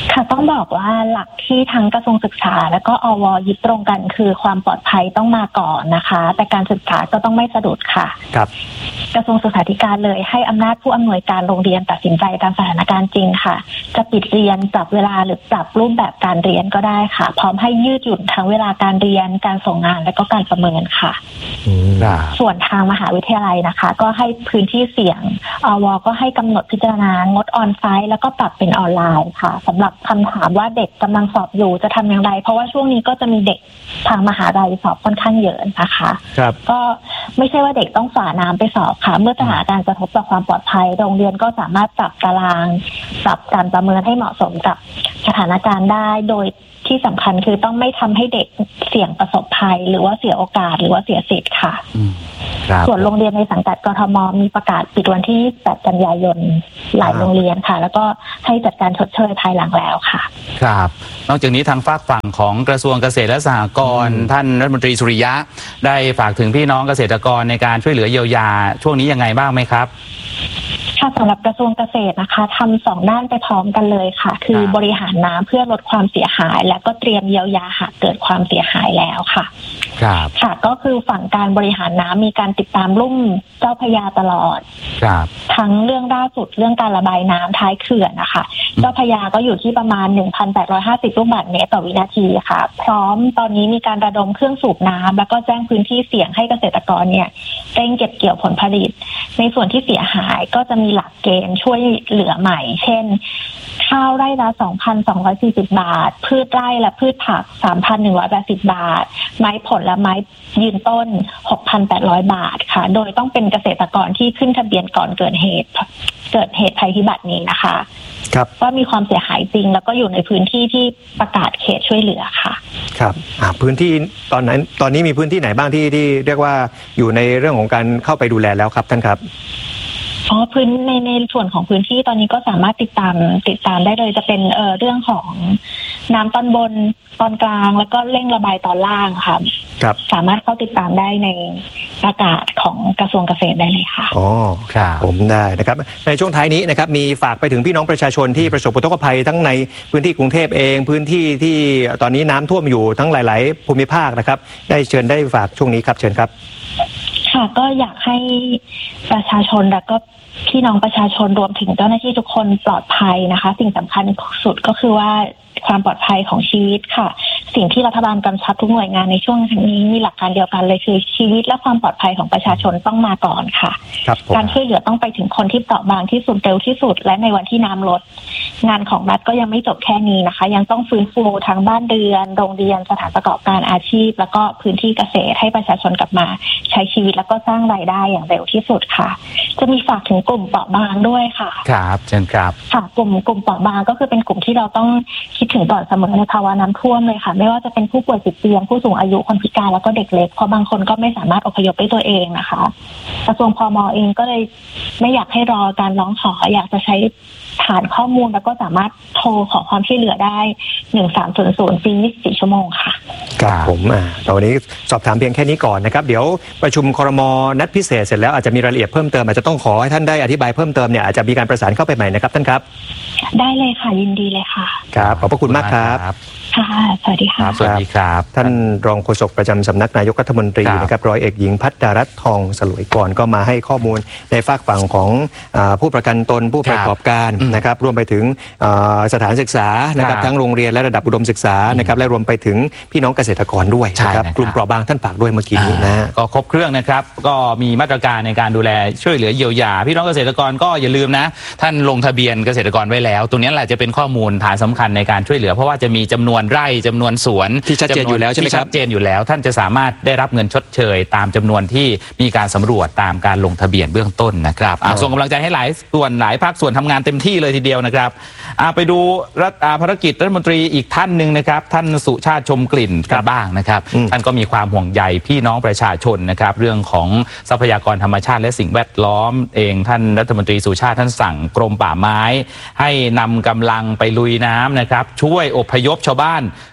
ค่ะต้องบอกว่าหลักที่ทั้งกระทรวงศึกษาและก็อว.ยึดตรงกันคือความปลอดภัยต้องมาก่อนนะคะแต่การศึกษาก็ต้องไม่สะดุดค่ะครับกระทรวงศึกษาธิการเลยให้อำนาจผู้อำนวยการโรงเรียนตัดสินใจตามสถานการณ์จริงค่ะจะปิดเรียนปรับเวลาหรือปรับรูปแบบการเรียนก็ได้ค่ะพร้อมให้ยืดหยุ่นทั้งเวลาการเรียนการส่งงานและก็การประเมินค่ะส่วนทางมหาวิทยาลัยนะคะก็ให้พื้นที่เสี่ยงอว.ก็ให้กำหนดพิจารณางดออนไซต์แล้วก็ปรับเป็นออนไลน์ค่ะสำหรับคำถามว่าเด็กกำลังสอบอยู่จะทำอย่างไรเพราะว่าช่วงนี้ก็จะมีเด็กทางมหาวิทยาลัยสอบค่อนข้างเยอะนะคะก็ไม่ใช่ว่าเด็กต้องฝ่าน้ำไปสอบค่ะเมื่อสถานการณ์กระทบต่อความปลอดภัยโรงเรียนก็สามารถปรับตารางปรับการประเมินให้เหมาะสมกับสถานการณ์ได้โดยที่สำคัญคือต้องไม่ทำให้เด็กเสี่ยงประสบภัยหรือว่าเสียโอกาสหรือว่าเสียสิทธิ์ค่ะส่วนโรงเรียนในสังกัดกทม.มีประกาศปิดวันที่8 กันยายนหลายโรงเรียนค่ะแล้วก็ให้จัดการชดเชยภายหลังแล้วค่ะครับนอกจากนี้ทางฝากฝั่งของกระทรวงเกษตรและสหกรณ์ท่านรัฐมนตรีสุริยะได้ฝากถึงพี่น้องเกษตรกรในการช่วยเหลือเยียวยาช่วงนี้ยังไงบ้างไหมครับค่ะสำหรับกระทรวงเกษตรนะคะทำ2 ด้านไปพร้อมกันเลยค่ะคือบริหารน้ำเพื่อลดความเสียหายและก็เตรียมเยียวยาหากเกิดความเสียหายแล้วค่ะค่ะก็คือฝั่งการบริหารน้ำมีการติดตามลุ่มเจ้าพระยาตลอดทั้งเรื่องล่าสุดเรื่องการระบายน้ำท้ายเขื่อนนะคะเจ้าพระยาก็อยู่ที่ประมาณ 1,850 ลูกบาศก์เมตรต่อวินาทีค่ะพร้อมตอนนี้มีการระดมเครื่องสูบน้ำแล้วก็แจ้งพื้นที่เสี่ยงให้เกษตรกรเนี่ยเร่งเก็บเกี่ยวผลผลิตในส่วนที่เสียหายก็จะมีหลักเกณฑ์ช่วยเหลือใหม่เช่นข้าวไร่ละ 2,240 บาทพืชไร่และพืชผัก 3,180 บาทไม้ผลและไม้ยืนต้น 6,800 บาทค่ะโดยต้องเป็นเกษตรกรที่ขึ้นทะเบียนก่อนเกิดเหตุภัยพิบัตินี้นะคะว่ามีความเสียหายจริงแล้วก็อยู่ในพื้นที่ที่ประกาศเขตช่วยเหลือค่ะครับพื้นที่ตอนนี้มีพื้นที่ไหนบ้างที่เรียกว่าอยู่ในเรื่องของการเข้าไปดูแลแล้วครับท่านครับพื้นในส่วนของพื้นที่ตอนนี้ก็สามารถติดตามได้เลยจะเป็นเรื่องของน้ำตอนบนตอนกลางแล้วก็เร่งระบายตอนล่างค่ะสามารถเข้าติดตามได้ในประกาศของกระทรวงเกษตรได้เลยค่ะอ๋อครับผมได้นะครับในช่วงท้ายนี้นะครับมีฝากไปถึงพี่น้องประชาชนที่ประสบอุทกภัยทั้งในพื้นที่กรุงเทพเองพื้นที่ที่ตอนนี้น้ำท่วมอยู่ทั้งหลายๆภูมิภาคนะครับได้ฝากช่วงนี้ครับเชิญครับค่ะก็อยากให้ประชาชนและก็พี่น้องประชาชนรวมถึงเจ้าหน้าที่ทุกคนปลอดภัยนะคะสิ่งสำคัญสุดก็คือว่าความปลอดภัยของชีวิตค่ะสิ่งที่รัฐบาลกำชับทุกหน่วยงานในช่วงนี้มีหลักการเดียวกันเลยคือชีวิตและความปลอดภัยของประชาชนต้องมาก่อนค่ะการช่วยเหลือต้องไปถึงคนที่เปราะบางที่สุดเร็วที่สุดและในวันที่น้ำลดงานของรัฐก็ยังไม่จบแค่นี้นะคะยังต้องฟื้นฟูทั้งบ้านเรือนโรงเรียนสถานประกอบการอาชีพแล้วก็พื้นที่เกษตรให้ประชาชนกลับมาใช้ชีวิตแล้วก็สร้างรายได้อย่างเร็วที่สุดค่ะจะมีฝากถึงกลุ่มเปราะบางด้วยค่ะครับเช่นครับค่ะกลุ่มเปราะบางก็คือเป็นกลุ่มที่เราต้องคิดถึงก่อนเสมอในภาวะน้ำท่วมเลยค่ะไม่ว่าจะเป็นผู้ป่วยติดเตียงผู้สูงอายุคนพิการแล้วก็เด็กเล็กเพราะบางคนก็ไม่สามารถอพยพได้ตัวเองนะคะกระทรวงพม.เองก็เลยไม่อยากให้รอการร้องขออยากจะใช้ฐานข้อมูลแล้วก็สามารถโทรขอความช่วยเหลือได้1300 24 ชั่วโมงค่ะครับผมตอนนี้สอบถามเพียงแค่นี้ก่อนนะครับเดี๋ยวประชุมครม.นัดพิเศษเสร็จแล้วอาจจะมีรายละเอียดเพิ่มเติมอาจจะต้องขอให้ท่านได้อธิบายเพิ่มเติมเนี่ยอาจจะมีการประสานเข้าไปใหม่นะครับท่านครับได้เลยค่ะยินดีเลยค่ะครับขอบพระคุณมากครับค่ะสวัสดีค่ะสวัสดีครับท่านรองโฆษกประจำสำนักนายกรัฐมนตรีนะครับร้อยเอกหญิงภัทรรัตน์ทองสลวยกรก็มาให้ข้อมูลในฝากฝั่งของผู้ประกันตนผู้ประกอบการนะครับรวมไปถึงสถานศึกษานะครับทั้งโรงเรียนและระดับอุดมศึกษานะครับและรวมไปถึงพี่น้องเกษตรกรด้วยนะครับกลุ่มเปราะบางท่านฝากด้วยเมื่อกี้นี้นะก็ครบเครื่องนะครับก็มีมาตรการในการดูแลช่วยเหลือเยียวยาพี่น้องเกษตรกรก็อย่าลืมนะท่านลงทะเบียนเกษตรกรไว้แล้วตรงนี้แหละจะเป็นข้อมูลฐานสำคัญในการช่วยเหลือเพราะว่าจะมีจำนวนไร่จำนวนสวนที่ชัดเจนอยู่แล้วใช่ไหมครับชัดเจนอยู่แล้วท่านจะสามารถได้รับเงินชดเชยตามจำนวนที่มีการสำรวจตามการลงทะเบียนเบื้องต้นนะครับส่งกำลังใจให้หลายภาคส่วนทำงานเต็มที่เลยทีเดียวนะครับไปดูภารกิจรัฐมนตรีอีกท่านหนึ่งนะครับท่านสุชาติชมกลิ่นกันบ้างนะครับท่านก็มีความห่วงใยพี่น้องประชาชนนะครับเรื่องของทรัพยากรธรรมชาติและสิ่งแวดล้อมเองท่านรัฐมนตรีสุชาติท่านสั่งกรมป่าไม้ให้นำกำลังไปลุยน้ำนะครับช่วยอพยพชาวบ้าน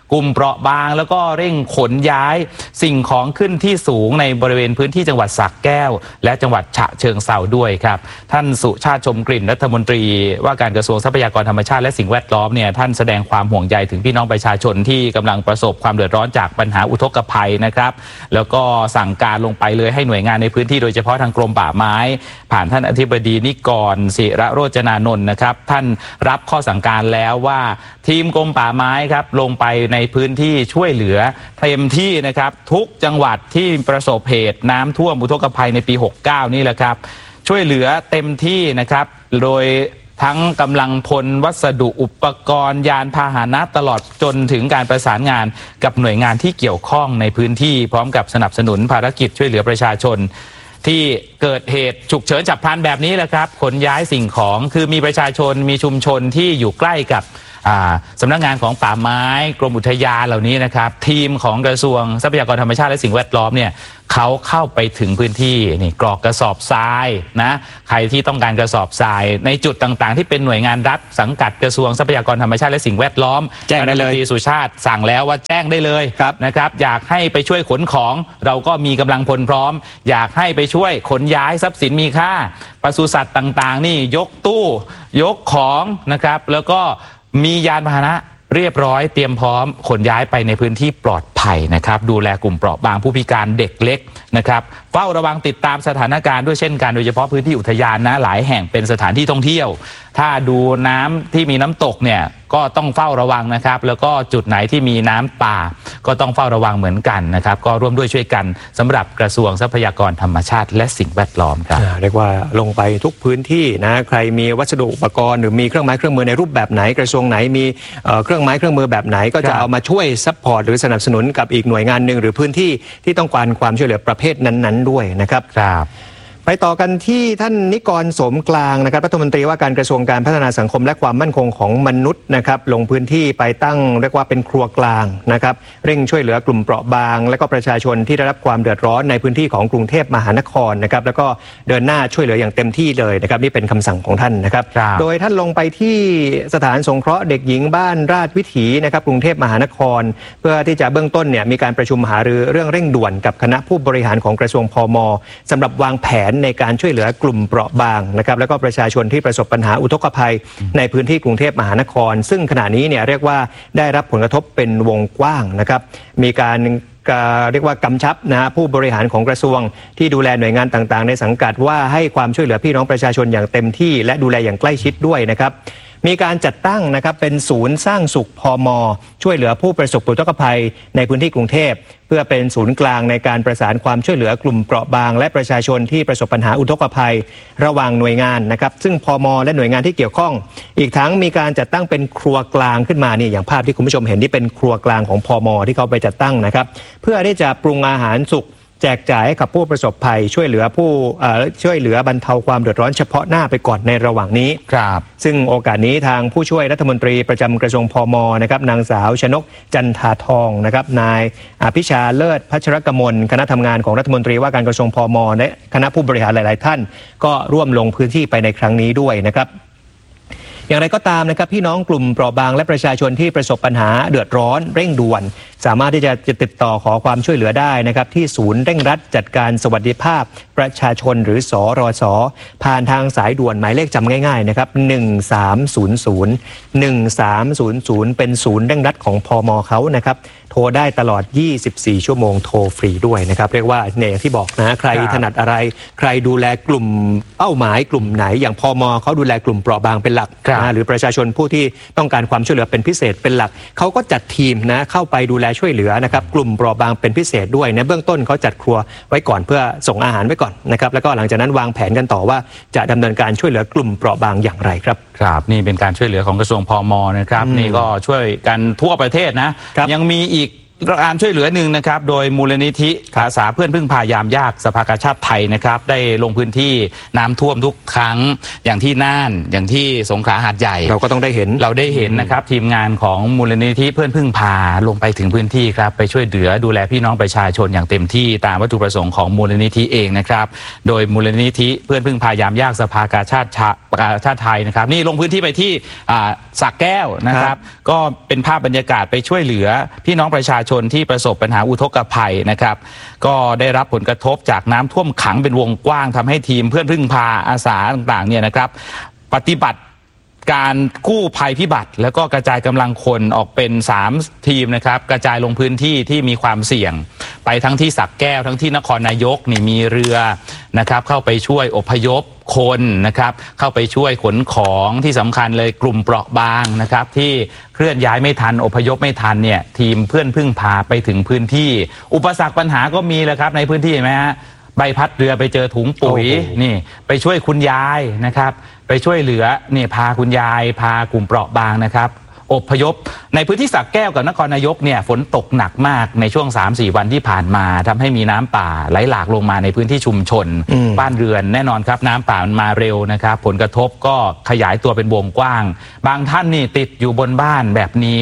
กลุ่มเปราะบางแล้วก็เร่งขนย้ายสิ่งของขึ้นที่สูงในบริเวณพื้นที่จังหวัดสระแก้วและจังหวัดฉะเชิงเทราด้วยครับท่านสุชาติชมกลิ่นรัฐมนตรีว่าการกระทรวงทรัพยากรธรรมชาติและสิ่งแวดล้อมเนี่ยท่านแสดงความห่วงใยถึงพี่น้องประชาชนที่กำลังประสบความเดือดร้อนจากปัญหาอุทกภัยนะครับแล้วก็สั่งการลงไปเลยให้หน่วยงานในพื้นที่โดยเฉพาะทางกรมป่าไม้ผ่านท่านอธิบดีนิกรศิระโรจนานนท์นะครับท่านรับข้อสั่งการแล้วว่าทีมกรมป่าไม้ครับลงไปในพื้นที่ช่วยเหลือเต็มที่นะครับทุกจังหวัดที่ประสบเหตุน้ำท่วมอุทกภัยในปี 69 นี่แหละครับช่วยเหลือเต็มที่นะครับโดยทั้งกำลังพลวัสดุอุปกรณ์ยานพาหนะตลอดจนถึงการประสานงานกับหน่วยงานที่เกี่ยวข้องในพื้นที่พร้อมกับสนับสนุนภารกิจช่วยเหลือประชาชนที่เกิดเหตุฉุกเฉินฉับพลันแบบนี้แหละครับขนย้ายสิ่งของคือมีประชาชนมีชุมชนที่อยู่ใกล้กับสำนักงานของป่าไม้กรมอุทยานเหล่านี้นะครับทีมของกระทรวงทรัพยากรธรรมชาติและสิ่งแวดล้อมเนี่ยเขาเข้าไปถึงพื้นที่นี่กรอกกระสอบทรายนะใครที่ต้องการกระสอบทรายในจุดต่างๆที่เป็นหน่วยงานรัฐสังกัดกระทรวงทรัพยากรธรรมชาติและสิ่งแวดล้อมแจ้งได้เลยสุชาติสั่งแล้วว่าแจ้งได้เลยนะครับอยากให้ไปช่วยขนของเราก็มีกำลังพลพร้อมอยากให้ไปช่วยขนย้ายทรัพย์สินมีค่าปศุสัตว์ต่างๆนี่ยกตู้ยกของนะครับแล้วก็มียานพาหนะเรียบร้อยเตรียมพร้อมขนย้ายไปในพื้นที่ปลอดภัยนะครับดูแลกลุ่มเปราะบางผู้พิการเด็กเล็กนะครับเฝ้าระวังติดตามสถานการณ์ด้วยเช่นกันโดยเฉพาะพื้นที่อุทยานนะหลายแห่งเป็นสถานที่ท่องเที่ยวถ้าดูน้ำที่มีน้ำตกเนี่ยก็ต้องเฝ้าระวังนะครับแล้วก็จุดไหนที่มีน้ำป่าก็ต้องเฝ้าระวังเหมือนกันนะครับก็ร่วมด้วยช่วยกันสำหรับกระทรวงทรัพยากรธรรมชาติและสิ่งแวดล้อมครับเรียกว่าลงไปทุกพื้นที่นะใครมีวัสดุอุปกรณ์หรือมีเครื่องไม้เครื่องมือในรูปแบบไหนกระทรวงไหนมีเครื่องไม้เครื่องมือแบบไหนก็จะเอามาช่วยซัพพอร์ตหรือสนับสนุนกับอีกหน่วยงานหนึ่งหรือพื้นที่ที่ต้องการความช่วยเหลือประเภทนั้นๆด้วยนะครับไปต่อกันที่ท่านนิกรสมกลางนะครับรัฐมนตรีว่าการกระทรวงการพัฒนาสังคมและความมั่นคงของมนุษย์นะครับลงพื้นที่ไปตั้งเรียกว่าเป็นครัวกลางนะครับเร่งช่วยเหลือกลุ่มเปราะบางและก็ประชาชนที่ได้รับความเดือดร้อนในพื้นที่ของกรุงเทพมหานครนะครับแล้วก็เดินหน้าช่วยเหลืออย่างเต็มที่เลยนะครับนี่เป็นคำสั่งของท่านนะครับโดยท่านลงไปที่สถานสงเคราะห์เด็กหญิงบ้านราชวิถีนะครับกรุงเทพมหานครเพื่อที่จะเบื้องต้นเนี่ยมีการประชุมหารือเรื่องเร่งด่วนกับคณะผู้บริหารของกระทรวงพม.สำหรับวางแผนในการช่วยเหลือกลุ่มเปราะบางนะครับแล้วก็ประชาชนที่ประสบปัญหาอุทกภัยในพื้นที่กรุงเทพมหานครซึ่งขณะนี้เนี่ยเรียกว่าได้รับผลกระทบเป็นวงกว้างนะครับมีการเรียกว่ากำชับนะผู้บริหารของกระทรวงที่ดูแลหน่วยงานต่างๆในสังกัดว่าให้ความช่วยเหลือพี่น้องประชาชนอย่างเต็มที่และดูแลอย่างใกล้ชิดด้วยนะครับมีการจัดตั้งนะครับเป็นศูนย์สร้างสุขพม.ช่วยเหลือผู้ประสบอุทกภัยในพื้นที่กรุงเทพเพื่อเป็นศูนย์กลางในการประสานความช่วยเหลือกลุ่มเปราะบางและประชาชนที่ประสบปัญหาอุทกภัยระหว่างหน่วยงานนะครับซึ่งพม.และหน่วยงานที่เกี่ยวข้องอีกทั้งมีการจัดตั้งเป็นครัวกลางขึ้นมานี่อย่างภาพที่คุณผู้ชมเห็นนี่เป็นครัวกลางของพม.ที่เขาไปจัดตั้งนะครับเพื่อที่จะปรุงอาหารสุกแจกจ่ายให้กับผู้ประสบภัยช่วยเหลือบรรเทาความเดือดร้อนเฉพาะหน้าไปก่อนในระหว่างนี้ครับซึ่งโอกาสนี้ทางผู้ช่วยรัฐมนตรีประจำกระทรวงพม.นะครับนางสาวชนกจันทาทองนะครับนายอภิชาเลิศพัชรกมลคณะทำงานของรัฐมนตรีว่าการกระทรวงพม.และคณะผู้บริหารหลายๆท่านก็ร่วมลงพื้นที่ไปในครั้งนี้ด้วยนะครับอย่างไรก็ตามนะครับพี่น้องกลุ่มเปราะบางและประชาชนที่ประสบปัญหาเดือดร้อนเร่งด่วนสามารถที่จะติดต่อขอความช่วยเหลือได้นะครับที่ศูนย์เร่งรัดจัดการสวัสดิภาพประชาชนหรือสรส.ผ่านทางสายด่วนหมายเลขจำง่ายๆนะครับ1300เป็นศูนย์เร่งรัดของพม.เขานะครับโทรได้ตลอด24ชั่วโมงโทรฟรีด้วยนะครับเรียกว่าเนี่ยที่บอกนะใครถนัดอะไรใครดูแลกลุ่มเป้าหมายกลุ่มไหนอย่างพม.เขาดูแลกลุ่มเปราะบางเป็นหลักนะหรือประชาชนผู้ที่ต้องการความช่วยเหลือเป็นพิเศษเป็นหลักเขาก็จัดทีมนะเข้าไปดูแลช่วยเหลือนะครับกลุ่มเปราะบางเป็นพิเศษด้วยในเบื้องต้นเขาจัดครัวไว้ก่อนเพื่อส่งอาหารไว้ก่อนนะครับแล้วก็หลังจากนั้นวางแผนกันต่อว่าจะดำเนินการช่วยเหลือกลุ่มเปราะบางอย่างไรครับครับนี่เป็นการช่วยเหลือของกระทรวงพม.นะครับนี่ก็ช่วยกันทั่วประเทศนะยังมีอีกการช่วยเหลือหนึ่งนะครับโดยมูลนิธิอาสาเพื่อนพึ่งพายามยากสภากาชาติไทยนะครับได้ลงพื้นที่น้ำท่วมทุกครั้งอย่างที่น่านอย่างที่สงขลาหาดใหญ่เราก็ต้องได้เห็นนะครับทีมงานของมูลนิธิเพื่อนพึ่งพาลงไปถึงพื้นที่ครับไปช่วยเหลือดูแลพี่น้องประชาชนอย่างเต็มที่ตามวัตถุประสงค์ของมูลนิธิเองนะครับโดยมูลนิธิเพื่อนพึ่งพายามยากสภากาชาติไทยนะครับนี่ลงพื้นที่ไปที่สระแก้วนะครับก็เป็นภาพบรรยากาศไปช่วยเหลือพี่น้องประชาชนที่ประสบปัญหาอุทกภัยนะครับก็ได้รับผลกระทบจากน้ำท่วมขังเป็นวงกว้างทำให้ทีมเพื่อนพึ่งพาอาสาต่างๆเนี่ยนะครับปฏิบัติการกู้ภัยพิบัติแล้วก็กระจายกำลังคนออกเป็น3ทีมนะครับกระจายลงพื้นที่ที่มีความเสี่ยงไปทั้งที่สระแก้วทั้งที่นครนายกนี่มีเรือนะครับเข้าไปช่วยอพยพคนนะครับเข้าไปช่วยขนของที่สำคัญเลยกลุ่มเปราะบางนะครับที่เคลื่อนย้ายไม่ทันอพยพไม่ทันเนี่ยทีมเพื่อนพึ่งพาไปถึงพื้นที่อุปสรรคปัญหาก็มีแหละครับในพื้นที่เห็นไหมฮะใบพัดเรือไปเจอถุงปุ๋ยนี่ไปช่วยคุณยายนะครับไปช่วยเหลือนี่พาคุณยายพากลุ่มเปราะบางนะครับอพยพในพื้นที่สระแก้วกับนครนายกเนี่ยฝนตกหนักมากในช่วง 3-4 วันที่ผ่านมาทำให้มีน้ำป่าไหลหลากลงมาในพื้นที่ชุมชนบ้านเรือนแน่นอนครับน้ำป่ามันมาเร็วนะครับผลกระทบก็ขยายตัวเป็นวงกว้างบางท่านนี่ติดอยู่บนบ้านแบบนี้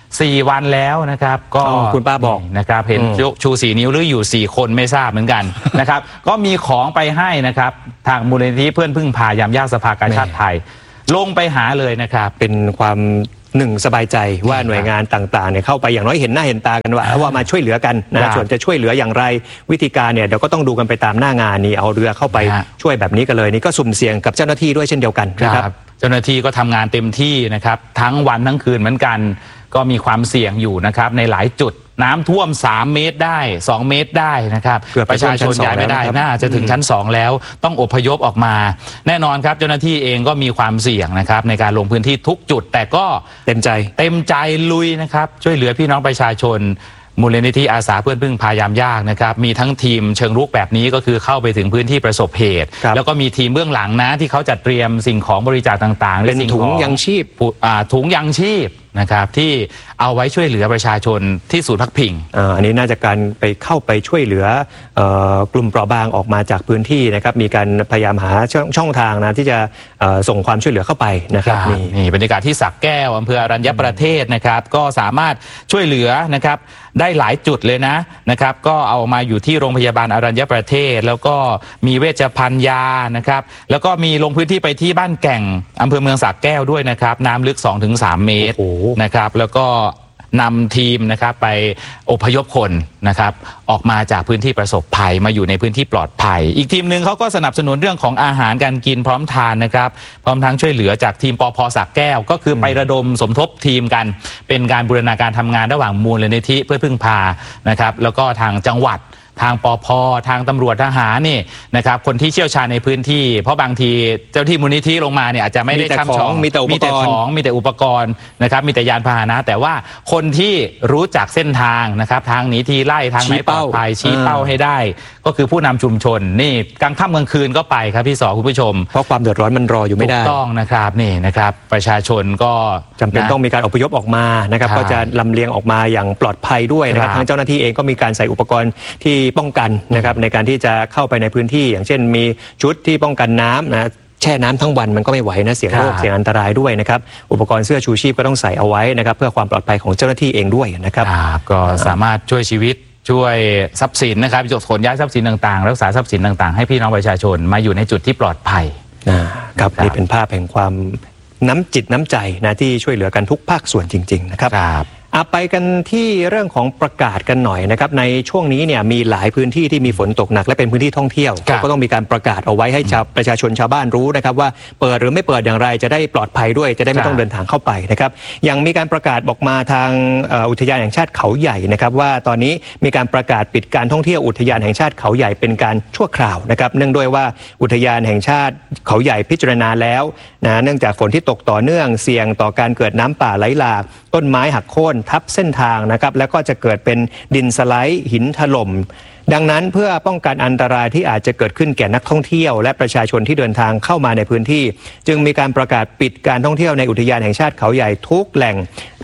4 วันแล้วนะครับก็คุณป้าบอกนะครับเห็นชู4 นิ้วหรืออยู่4 คนไม่ทราบเหมือนกันนะครับก็มีของไปให้นะครับทางมูลนิธิเพื่อนพึ่งพายามยากสภากาชาติไทยลงไปหาเลยนะครับเป็นความสบายใจว่าหน่วยงานต่างๆเนี่ยเข้าไปอย่างน้อยเห็นหน้าเห็นตากันว่ามาช่วยเหลือกันนะส่วนจะช่วยเหลืออย่างไรวิธีการเนี่ยเดี๋ยวก็ต้องดูกันไปตามหน้างานนี่เอาเรือเข้าไปช่วยแบบนี้กันเลยนี่ก็สุ่มเสี่ยงกับเจ้าหน้าที่ด้วยเช่นเดียวกันนะครับเจ้าหน้าที่ก็ทำงานเต็มที่นะครับทั้งวันทั้งคืนเหมือนกันก็มีความเสี่ยงอยู่นะครับในหลายจุดน้ำท่วม3 เมตรได้2 เมตรได้นะครับประชาชนย้ายไม่ได้น่าจะถึงชั้น2แล้วต้องอพยพออกมาแน่นอนครับเจ้าหน้าที่เองก็มีความเสี่ยงนะครับในการลงพื้นที่ทุกจุดแต่ก็เต็มใจลุยนะครับช่วยเหลือพี่น้องประชาชนมูลนิธิอาสาเพื่อนพึ่งพายามยากนะครับมีทั้งทีมเชิงรุกแบบนี้ก็คือเข้าไปถึงพื้นที่ประสบเหตุแล้วก็มีทีมเบื้องหลังนะที่เขาจัดเตรียมสิ่งของบริจาคต่างๆเป็นถุงยังชีพถุงยังชีพนะครับที่เอาไว้ช่วยเหลือประชาชนที่ศูนย์พักพิงอันนี้น่าจะการเข้าไปช่วยเหลือกลุ่มเปราะบางออกมาจากพื้นที่นะครับมีการพยายามหาช่องทางนะที่จะส่งความช่วยเหลือเข้าไปนะครับนี่บรรยากาศที่สระแก้วอำเภออรัญญประเทศนะครับก็สามารถช่วยเหลือนะครับได้หลายจุดเลยนะครับก็เอามาอยู่ที่โรงพยาบาลอรัญญประเทศแล้วก็มีเวชภัณฑ์ยานะครับแล้วก็มีลงพื้นที่ไปที่บ้านแก่งอำเภอเมืองสระแก้วด้วยนะครับน้ำลึก 2-3 เมตรนะครับแล้วก็นำทีมนะครับไปอพยพคนนะครับออกมาจากพื้นที่ประสบภัยมาอยู่ในพื้นที่ปลอดภัยอีกทีมหนึ่งเขาก็สนับสนุนเรื่องของอาหารการกินพร้อมทานนะครับพร้อมทั้งช่วยเหลือจากทีมปภ.สระแก้วก็คือไประดมสมทบทีมกันเป็นการบูรณาการทำงานระหว่างมูลนิธิเพื่อพึ่งพานะครับแล้วก็ทางจังหวัดทางปภ.ทางตำรวจทหารนี่นะครับคนที่เชี่ยวชาญในพื้นที่เพราะบางทีเจ้าที่มูลนิธิลงมาเนี่ยอาจจะไม่ได้ช่ำชองมีแต่ของมีแต่อุปกรณ์นะครับมีแต่ยานพาหนะแต่ว่าคนที่รู้จักเส้นทางนะครับทางหนีทีไล่ทางไหนปลอดภัยชี้เป้าให้ได้ก็คือผู้นำชุมชนนี่กลางค่ำกลางคืนก็ไปครับพี่สอคุณผู้ชมเพราะความเดือดร้อนมันรออยู่ไม่ได้ถูกต้องนะครับนี่นะครับประชาชนก็จำเป็นต้องมีการอพยพออกมานะครับก็จะลำเลียงออกมาอย่างปลอดภัยด้วยนะครับทางเจ้าหน้าที่เองก็มีการใส่อุปกรณ์ที่ป้องกันนะครับในการที่จะเข้าไปในพื้นที่อย่างเช่นมีชุดที่ป้องกันน้ำนะแช่น้ำทั้งวันมันก็ไม่ไหวนะเสี่ยงโรคเสี่ยงอันตรายด้วยนะครับอุปกรณ์เสื้อชูชีพก็ต้องใส่เอาไว้นะครับเพื่อความปลอดภัยของเจ้าหน้าที่เองด้วยนะครับก็สามารถช่วยชีวิตช่วยทรัพย์สินนะครับขนย้ายทรัพย์สินต่างๆรักษาทรัพย์สินต่างๆให้พี่น้องประชาชนมาอยู่ในจุดที่ปลอดภัยครับนี่เป็นภาพแห่งความน้ำจิตน้ำใจนะที่ช่วยเหลือกันทุกภาคส่วนจริงๆนะครับไปกันที่เรื่องของประกาศกันหน่อยนะครับในช่วงนี้เนี่ยมีหลายพื้นที่ที่มีฝนตกหนักและเป็นพื้นที่ท่องเที่ยวก็ต้องมีการประกาศเอาไว้ให้ประชาชนชาวบ้านรู้นะครับว่าเปิดหรือไม่เปิดอย่างไรจะได้ปลอดภัยด้วยจะได้ไม่ต้องเดินทางเข้าไปนะครับยังมีการประกาศบอกมาทางอุทยานแห่งชาติเขาใหญ่นะครับว่าตอนนี้มีการประกาศปิดการท่องเที่ยวอุทยานแห่งชาติเขาใหญ่เป็นการชั่วคราวนะครับเนื่องด้วยว่าอุทยานแห่งชาติเขาใหญ่พิจารณาแล้วนะเนื่องจากฝนที่ตกต่อเนื่องเสี่ยงต่อการเกิดน้ำป่าไหลหลากต้นไม้หักโค่นทับเส้นทางนะครับแล้วก็จะเกิดเป็นดินสไลด์หินถล่มดังนั้นเพื่อป้องกันอันตรายที่อาจจะเกิดขึ้นแก่นักท่องเที่ยวและประชาชนที่เดินทางเข้ามาในพื้นที่จึงมีการประกาศปิดการท่องเที่ยวในอุทยานแห่งชาติเขาใหญ่ทุกแหล่ง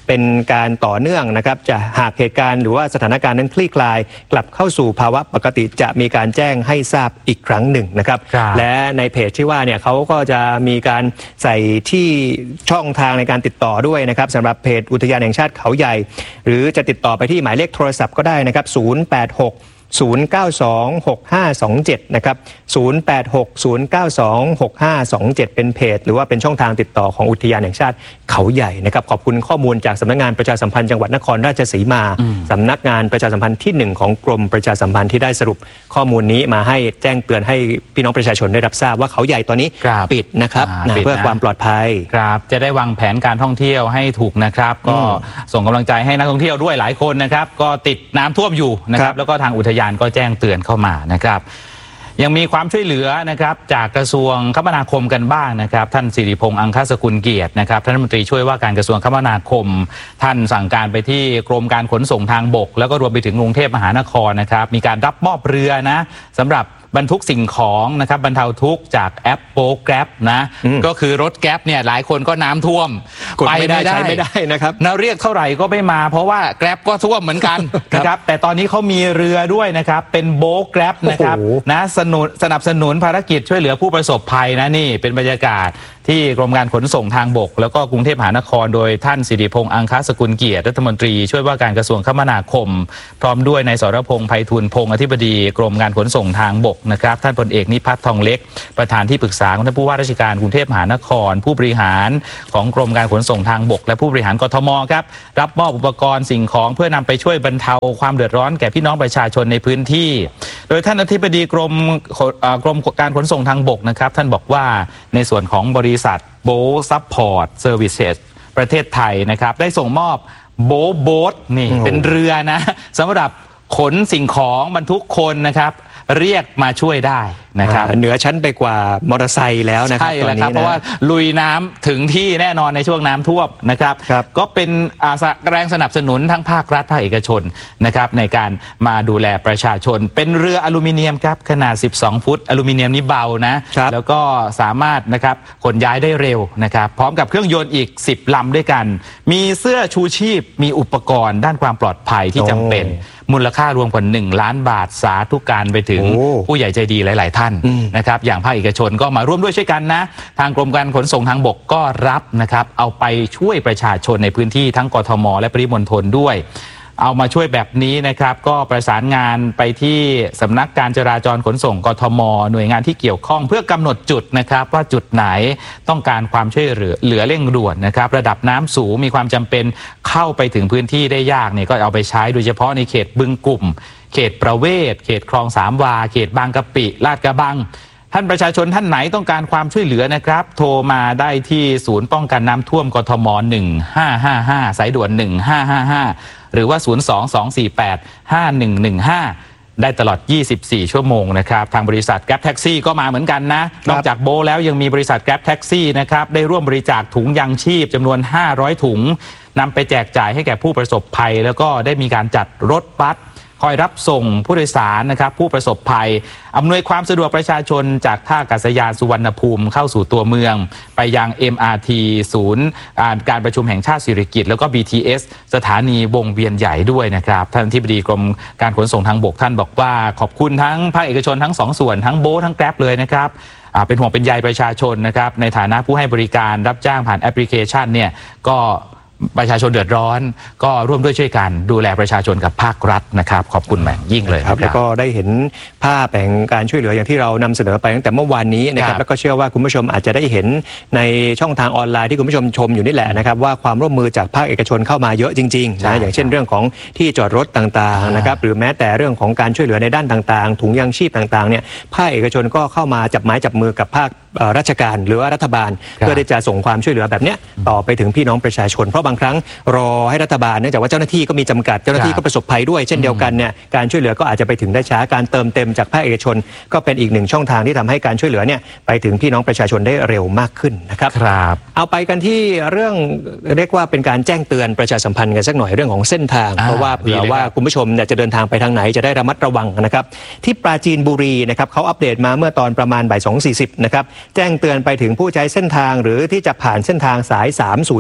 เป็นการต่อเนื่องนะครับจะหากเหตุการณ์หรือว่าสถานการณ์นั้นคลี่คลายกลับเข้าสู่ภาวะปกติจะมีการแจ้งให้ทราบอีกครั้งหนึ่งนะครับและในเพจที่ว่าเนี่ยเขาก็จะมีการใส่ที่ช่องทางในการติดต่อด้วยนะครับสำหรับเพจอุทยานแห่งชาติเขาใหญ่หรือจะติดต่อไปที่หมายเลขโทรศัพท์ก็ได้นะครับ086-092-6527นะครับ086-092-6527เป็นเพจหรือว่าเป็นช่องทางติดต่อของอุทยานแห่งชาติเขาใหญ่นะครับขอบคุณข้อมูลจากสำนักงานประชาสัมพันธ์จังหวัดนครราชสีมาสำนักงานประชาสัมพันธ์ที่1ของกรมประชาสัมพันธ์ที่ได้สรุปข้อมูลนี้มาให้แจ้งเตือนให้พี่น้องประชาชนได้รับทราบว่าเขาใหญ่ตอนนี้ปิดนะครับเพื่อความปลอดภัยครับจะได้วางแผนการท่องเที่ยวให้ถูกนะครับก็ส่งกำลังใจให้นักท่องเที่ยวด้วยหลายคนนะครับก็ติดน้ำท่วมอยู่นะครับแล้วก็ทางอุทยานก็แจ้งเตือนเข้ามานะครับยังมีความช่วยเหลือนะครับจากกระทรวงคมนาคมกันบ้างนะครับท่านสิริพงษ์อังคสกุลเกียรตินะครับท่านรัฐมนตรีช่วยว่าการกระทรวงคมนาคมท่านสั่งการไปที่กรมการขนส่งทางบกแล้วก็รวมไปถึงกรุงเทพมหานครนะครับมีการรับมอบเรือนะสำหรับบรรทุกสิ่งของนะครับบรรเทาทุกข์จากแอปโป๊แกร็บนะก็คือรถแกร็บเนี่ยหลายคนก็น้ำท่วมไปไม่ได้ใช้ไม่ได้นะครับนะเรียกเท่าไหร่ก็ไม่มาเพราะว่าแกร็บก็ท่วมเหมือนกันนะครับแต่ตอนนี้เขามีเรือด้วยนะครับเป็นโบ๊แกร็บนะครับนะสนับสนุนภารกิจช่วยเหลือผู้ประสบภัยนะนี่เป็นบรรยากาศที่กรมการขนส่งทางบกแล้วก็กรุงเทพมหานครโดยท่านสิริพงษ์อังคสกุลเกียรติรัฐมนตรีช่วยว่าการกระทรวงคมนาคมพร้อมด้วยนายสรพงษ์ไพฑูรย์พงษ์อธิบดีกรมการขนส่งทางบกนะครับท่านพลเอกนิพัฒน์ทองเล็กประธานที่ปรึกษาของท่านผู้ว่าราชการกรุงเทพมหานครผู้บริหารของกรมการขนส่งทางบกและผู้บริหารกทมครับรับมอบอุปกรณ์สิ่งของเพื่อนำไปช่วยบรรเทาความเดือดร้อนแก่พี่น้องประชาชนในพื้นที่โดยท่านอธิบดีกรมการขนส่งทางบกนะครับท่านบอกว่าในส่วนของบริษัทโบซัพพอร์ตเซอร์วิสเซสประเทศไทยนะครับได้ส่งมอบโบ๊ทนี่เป็นเรือนะสำหรับขนสิ่งของบรรทุกคนนะครับเรียกมาช่วยได้นะครับเหนือชั้นไปกว่ามอเตอร์ไซค์แล้วนะครับใช่แล้วครับเพราะว่าลุยน้ำถึงที่แน่นอนในช่วงน้ำท่วมนะครับก็เป็นแรงสนับสนุนทั้งภาครัฐภาคเอกชนนะครับในการมาดูแลประชาชนเป็นเรืออลูมิเนียมครับขนาด12ฟุตอลูมิเนียมนี่เบานะแล้วก็สามารถนะครับขนย้ายได้เร็วนะครับพร้อมกับเครื่องยนต์อีก10ลำด้วยกันมีเสื้อชูชีพมีอุปกรณ์ด้านความปลอดภัยที่จำเป็นมูลค่ารวมกว่า1 ล้านบาทสาธุการไปถึงผู้ใหญ่ใจดีหลายๆท่านนะครับอย่างภาคเอกชนก็มาร่วมด้วยช่วยกันนะทางกรมการขนส่งทางบกก็รับนะครับเอาไปช่วยประชาชนในพื้นที่ทั้งกทมและปริมณฑลด้วยเอามาช่วยแบบนี้นะครับก็ประสานงานไปที่สำนักการจราจรขนส่งกทมหน่วยงานที่เกี่ยวข้องเพื่อกำหนดจุดนะครับว่าจุดไหนต้องการความช่วยเหลือเร่งด่วนนะครับระดับน้ำสูงมีความจำเป็นเข้าไปถึงพื้นที่ได้ยากเนี่ยก็เอาไปใช้โดยเฉพาะในเขตบึงกลุ่มเขตประเวศเขตคลองสามวาเขตบางกะปิลาดกระบังท่านประชาชนท่านไหนต้องการความช่วยเหลือนะครับโทรมาได้ที่ศูนย์ป้องกันน้ำท่วมกทม1555สายด่วน1555หรือว่า02-248-5115ได้ตลอด24ชั่วโมงนะครับทางบริษัท Grab Taxi ก็มาเหมือนกันนะนอกจากโบแล้วยังมีบริษัท Grab Taxi นะครับได้ร่วมบริจาคถุงยังชีพจำนวน500ถุงนำไปแจกจ่ายให้แก่ผู้ประสบภัยแล้วก็ได้มีการจัดรถบัสคอยรับส่งผู้โดยสารนะครับผู้ประสบภัยอำนวยความสะดวกประชาชนจากท่าอากาศยานสุวรรณภูมิเข้าสู่ตัวเมืองไปยัง MRT ศูนย์การประชุมแห่งชาติสิริกิติ์แล้วก็ BTS สถานีวงเวียนใหญ่ด้วยนะครับท่านอธิบดีกรมการขนส่งทางบกท่านบอกว่าขอบคุณทั้งภาคเอกชนทั้ง2ส่วนทั้งโบ๊ททั้งแกร็บเลยนะครับเป็นห่วงเป็นใยประชาชนนะครับในฐานะผู้ให้บริการรับจ้างผ่านแอปพลิเคชันเนี่ยก็ประชาชนเดือดร้อนก็ร่วมด้วยช่วยกันดูแลประชาชนกับภาครัฐนะครับขอบคุณแม่ยิ่งเลยครับแล้วก็ได้เห็นภาพแห่งการช่วยเหลืออย่างที่เรานำเสนอไปตั้งแต่เมื่อวานนี้นะครับแล้วก็เชื่อว่าคุณผู้ชมอาจจะได้เห็นในช่องทางออนไลน์ที่คุณผู้ชมชมอยู่นี่แหละนะครับว่าความร่วมมือจากภาคเอกชนเข้ามาเยอะจริงๆนะอย่างเช่นเรื่องของที่จอดรถต่างๆนะครับหรือแม้แต่เรื่องของการช่วยเหลือในด้านต่างๆถุงยังชีพต่างๆเนี่ยภาคเอกชนก็เข้ามาจับไม้จับมือกับภาคราชการหรือว่ารัฐบาลเพื่อที่จะส่งความช่วยเหลือแบบนี้ต่อไปถึงพี่น้องประชาชนเพราะบางครั้งรอให้รัฐบาลเนื่องจากว่าเจ้าหน้าที่ก็มีจำกัดเจ้าหน้าที่ก็ประสบภัยด้วยเช่นเดียวกันเนี่ยการช่วยเหลือก็อาจจะไปถึงได้ช้าการเติมเต็มจากภาคเอกชนก็เป็นอีกหนึ่งช่องทางที่ทำให้การช่วยเหลือเนี่ยไปถึงพี่น้องประชาชนได้เร็วมากขึ้นนะครับเอาไปกันที่เรื่องเรียกว่าเป็นการแจ้งเตือนประชาสัมพันธ์กันสักหน่อยเรื่องของเส้นทางเพราะว่าเผื่อว่าคุณผู้ชมจะเดินทางไปทางไหนจะได้ระมัดระวังนะครับที่ปราจีนบุรีนะครับเขาอัปเดตมาเมื่อตอนประมาณบ่าย 2:40 นะครับแจ้งเตือนไปถึงผู้ใช้เส้นทางหรือที่จะผ่านเส้นทางสาย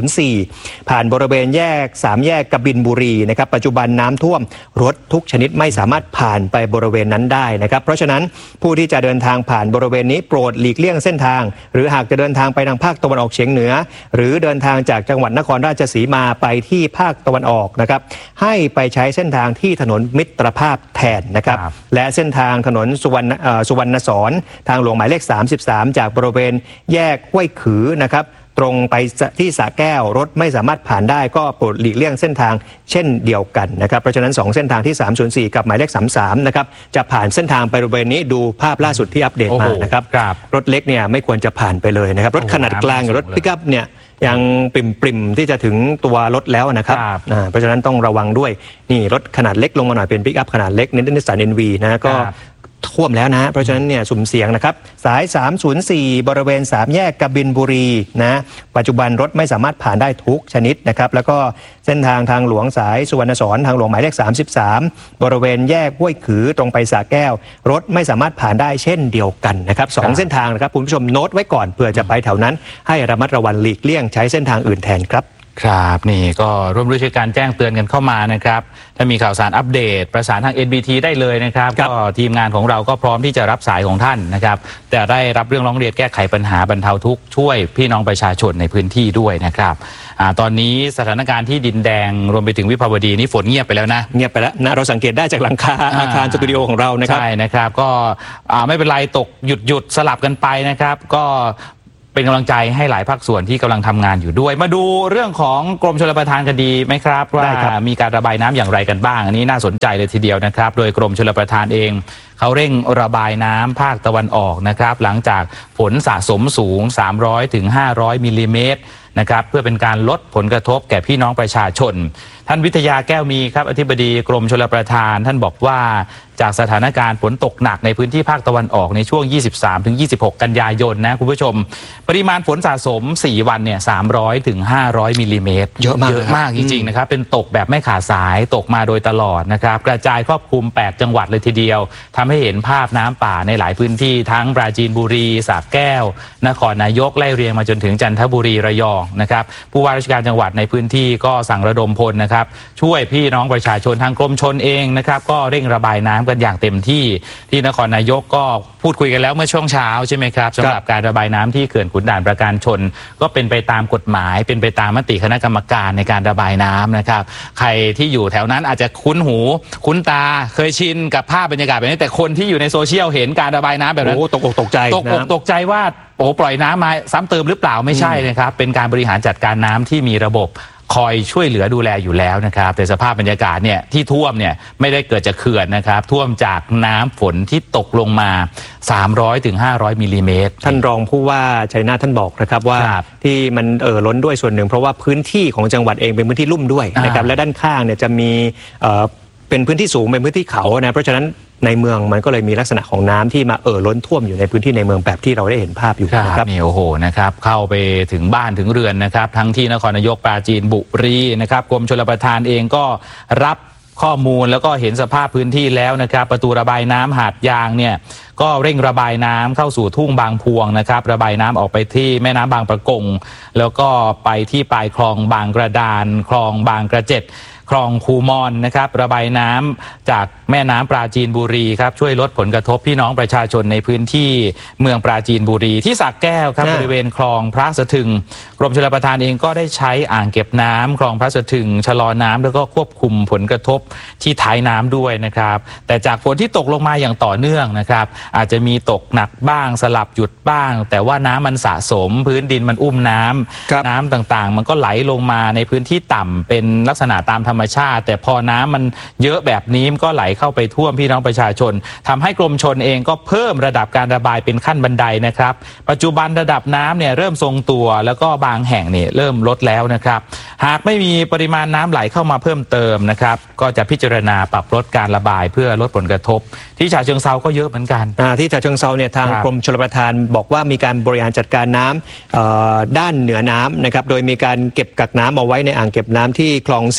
304ผ่านบริเวณแยก3แยกกบินบุรีนะครับปัจจุบันน้ำท่วมรถทุกชนิดไม่สามารถผ่านไปบริเวณนั้นได้นะครับเพราะฉะนั้นผู้ที่จะเดินทางผ่านบริเวณนี้โปรดหลีกเลี่ยงเส้นทางหรือหากจะเดินทางไปทางภาคตะวันออกเฉียงเหนือหรือเดินทางจากจังหวัดนครราชสีมาไปที่ภาคตะวันออกนะครับให้ไปใช้เส้นทางที่ถนนมิตรภาพแทนนะครับและเส้นทางถนนสุวรรณสอนทางหลวงหมายเลข33จากบริเวณแยกห้วยขือนะครับตรงไปที่สระแก้วรถไม่สามารถผ่านได้ก็โปรดหลีกเลี่ยงเส้นทางเช่นเดียวกันนะครับเพราะฉะนั้น2เส้นทางที่304กับหมายเลข33นะครับจะผ่านเส้นทางไปบริเวณนี้ดูภาพล่าสุดที่อัปเดตมานะครับรถเล็กเนี่ยไม่ควรจะผ่านไปเลยนะครับรถขนาดกลางกับรถปิกอัพเนี่ยยังปริ่มที่จะถึงตัวรถแล้วนะครับเพราะฉะนั้นต้องระวังด้วยนี่รถขนาดเล็กลงมาหน่อยเป็นปิกอัพขนาดเล็กนิสสัน NV นะก็ท่วมแล้วนะเพราะฉะนั้นเนี่ยสุ่มเสี่ยงนะครับสาย304บริเวณ3แยกกบินบุรีนะปัจจุบันรถไม่สามารถผ่านได้ทุกชนิดนะครับแล้วก็เส้นทางทางหลวงสายสุวรรณสอนทางหลวงหมายเลข33บริเวณแยกห้วยขือตรงไปสระแก้วรถไม่สามารถผ่านได้เช่นเดียวกันนะครับ2เส้นทางนะครับคุณผู้ชมโน้ตไว้ก่อนเผื่อจะไปแถวนั้นให้ระมัดระวังหลีกเลี่ยงใช้เส้นทางอื่นแทนครับครับนี่ก็ร่วมด้วยช่วยการแจ้งเตือนกันเข้ามานะครับถ้ามีข่าวสารอัปเดตประสานทาง NBT ได้เลยนะครับก็ทีมงานของเราก็พร้อมที่จะรับสายของท่านนะครับแต่ได้รับเรื่องร้องเรียนแก้ไขปัญหาบรรเทาทุกข์ช่วยพี่น้องประชาชนในพื้นที่ด้วยนะครับตอนนี้สถานการณ์ที่ดินแดงรวมไปถึงวิภาวดีนี่ฝนเงียบไปแล้วนะเงียบไปแล้วนะเราสังเกตได้จากหลังคาอาคารสตูดิโอของเรานะครับใช่นะครับก็ไม่เป็นไรตกหยุดสลับกันไปนะครับก็เป็นกำลังใจให้หลายภาคส่วนที่กำลังทำงานอยู่ด้วยมาดูเรื่องของกรมชลประทานกันดีไหมครับว่ามีการระบายน้ำอย่างไรกันบ้างอันนี้น่าสนใจเลยทีเดียวนะครับโดยกรมชลประทานเองเขาเร่งระบายน้ำภาคตะวันออกนะครับหลังจากฝนสะสมสูง300ถึง500มิลลิเมตรนะครับเพื่อเป็นการลดผลกระทบแก่พี่น้องประชาชนท่านวิทยาแก้วมีครับอธิบดีกรมชลประทานท่านบอกว่าจากสถานการณ์ฝนตกหนักในพื้นที่ภาคตะวันออกในช่วง 23-26 กันยายนนะคุณผู้ชมปริมาณฝนสะสม4วันเนี่ย300ถึง500มิลลิเมตรเยอะมากจริงๆนะครับเป็นตกแบบไม่ขาดสายตกมาโดยตลอดนะครับกระจายครอบคลุม8จังหวัดเลยทีเดียวทำให้เห็นภาพน้ำป่าในหลายพื้นที่ทั้งปราจีนบุรีสระแก้วนครนายกไล่เรียงมาจนถึงจันทบุรีระยองนะครับผู้ว่าราชการจังหวัดในพื้นที่ก็สั่งระดมพลนะครับช่วยพี่น้องประชาชนทางกรมชลเองนะครับก็เร่งระบายน้ำกันอย่างเต็มที่นครนายกก็พูดคุยกันแล้วเมื่อช่วงเช้าใช่ไหมครับสำหรับการระบายน้ำที่เขื่อนขุนด่านประการชนก็เป็นไปตามกฎหมายเป็นไปตามมติคณะกรรมการในการระบายน้ำนะครับใครที่อยู่แถวนั้นอาจจะคุ้นหูคุ้นตาเคยชินกับภาพบรรยากาศแบบนี้แต่คนที่อยู่ในโซเชียลเห็นการระบายน้ำแบบนั้นตกอกตกใจตกใจว่าปล่อยน้ำมาซ้ำเติมหรือเปล่าไม่ใช่นะครับเป็นการบริหารจัดการน้ำที่มีระบบคอยช่วยเหลือดูแลอยู่แล้วนะครับแต่สภาพบรรยากาศเนี่ยที่ท่วมเนี่ยไม่ได้เกิดจากเขื่อนนะครับท่วมจากน้ำฝนที่ตกลงมา300ถึง500มิลลิเมตรท่านรองผู้ว่าชัยนาทท่านบอกนะครับว่าที่มันล้นด้วยส่วนหนึ่งเพราะว่าพื้นที่ของจังหวัดเองเป็นพื้นที่ลุ่มด้วยนะครับและด้านข้างเนี่ยจะมีเป็นพื้นที่สูงเป็นพื้นที่เขานะเพราะฉะนั้นในเมืองมันก็เลยมีลักษณะของน้ำที่มาล้นท่วมอยู่ในพื้นที่ในเมืองแบบที่เราได้เห็นภาพอยู่นะครับนี่โอ้โหนะครับเข้าไปถึงบ้านถึงเรือนนะครับทั้งที่นครนายกปราจีนบุรีนะครับกรมชลประทานเองก็รับข้อมูลแล้วก็เห็นสภาพพื้นที่แล้วนะครับประตูระบายน้ำหาดยางเนี่ยก็เร่งระบายน้ำเข้าสู่ทุ่งบางพวงนะครับระบายน้ำออกไปที่แม่น้ำบางปะกงแล้วก็ไปที่ปลายคลองบางกระดานคลองบางกระเจ็ดคลองคูมอนนะครับระบายน้ำจากแม่น้ำปราจีนบุรีครับช่วยลดผลกระทบพี่น้องประชาชนในพื้นที่เมืองปราจีนบุรีที่สระแก้วครับบริเวณคลองพระสะทึงกรมชลประทานเองก็ได้ใช้อ่างเก็บน้ำคลองพระสะทึงชะลอน้ำแล้วก็ควบคุมผลกระทบที่ท้ายน้ำด้วยนะครับแต่จากฝนที่ตกลงมาอย่างต่อเนื่องนะครับอาจจะมีตกหนักบ้างสลับหยุดบ้างแต่ว่าน้ำมันสะสมพื้นดินมันอุ้มน้ำต่างๆมันก็ไหลลงมาในพื้นที่ต่ำเป็นลักษณะตามธรรมชาติแต่พอน้ำมันเยอะแบบนี้มันก็ไหลเข้าไปท่วมพี่น้องประชาชนทำให้กรมชลเองก็เพิ่มระดับการระบายเป็นขั้นบันไดนะครับปัจจุบันระดับน้ำเนี่ยเริ่มทรงตัวแล้วก็บางแห่งเนี่ยเริ่มลดแล้วนะครับหากไม่มีปริมาณน้ำไหลเข้ามาเพิ่มเติมนะครับก็จะพิจารณาปรับลดการระบายเพื่อลดผลกระทบที่ฉะเชิงเทราก็เยอะเหมือนกันที่ฉะเชิงเทราเนี่ยทางกรมชลประทานบอกว่ามีการบริหารจัดการน้ำด้านเหนือน้ำนะครับโดยมีการเก็บกักน้ำเอาไว้ในอ่างเก็บน้ำที่คลองสียัด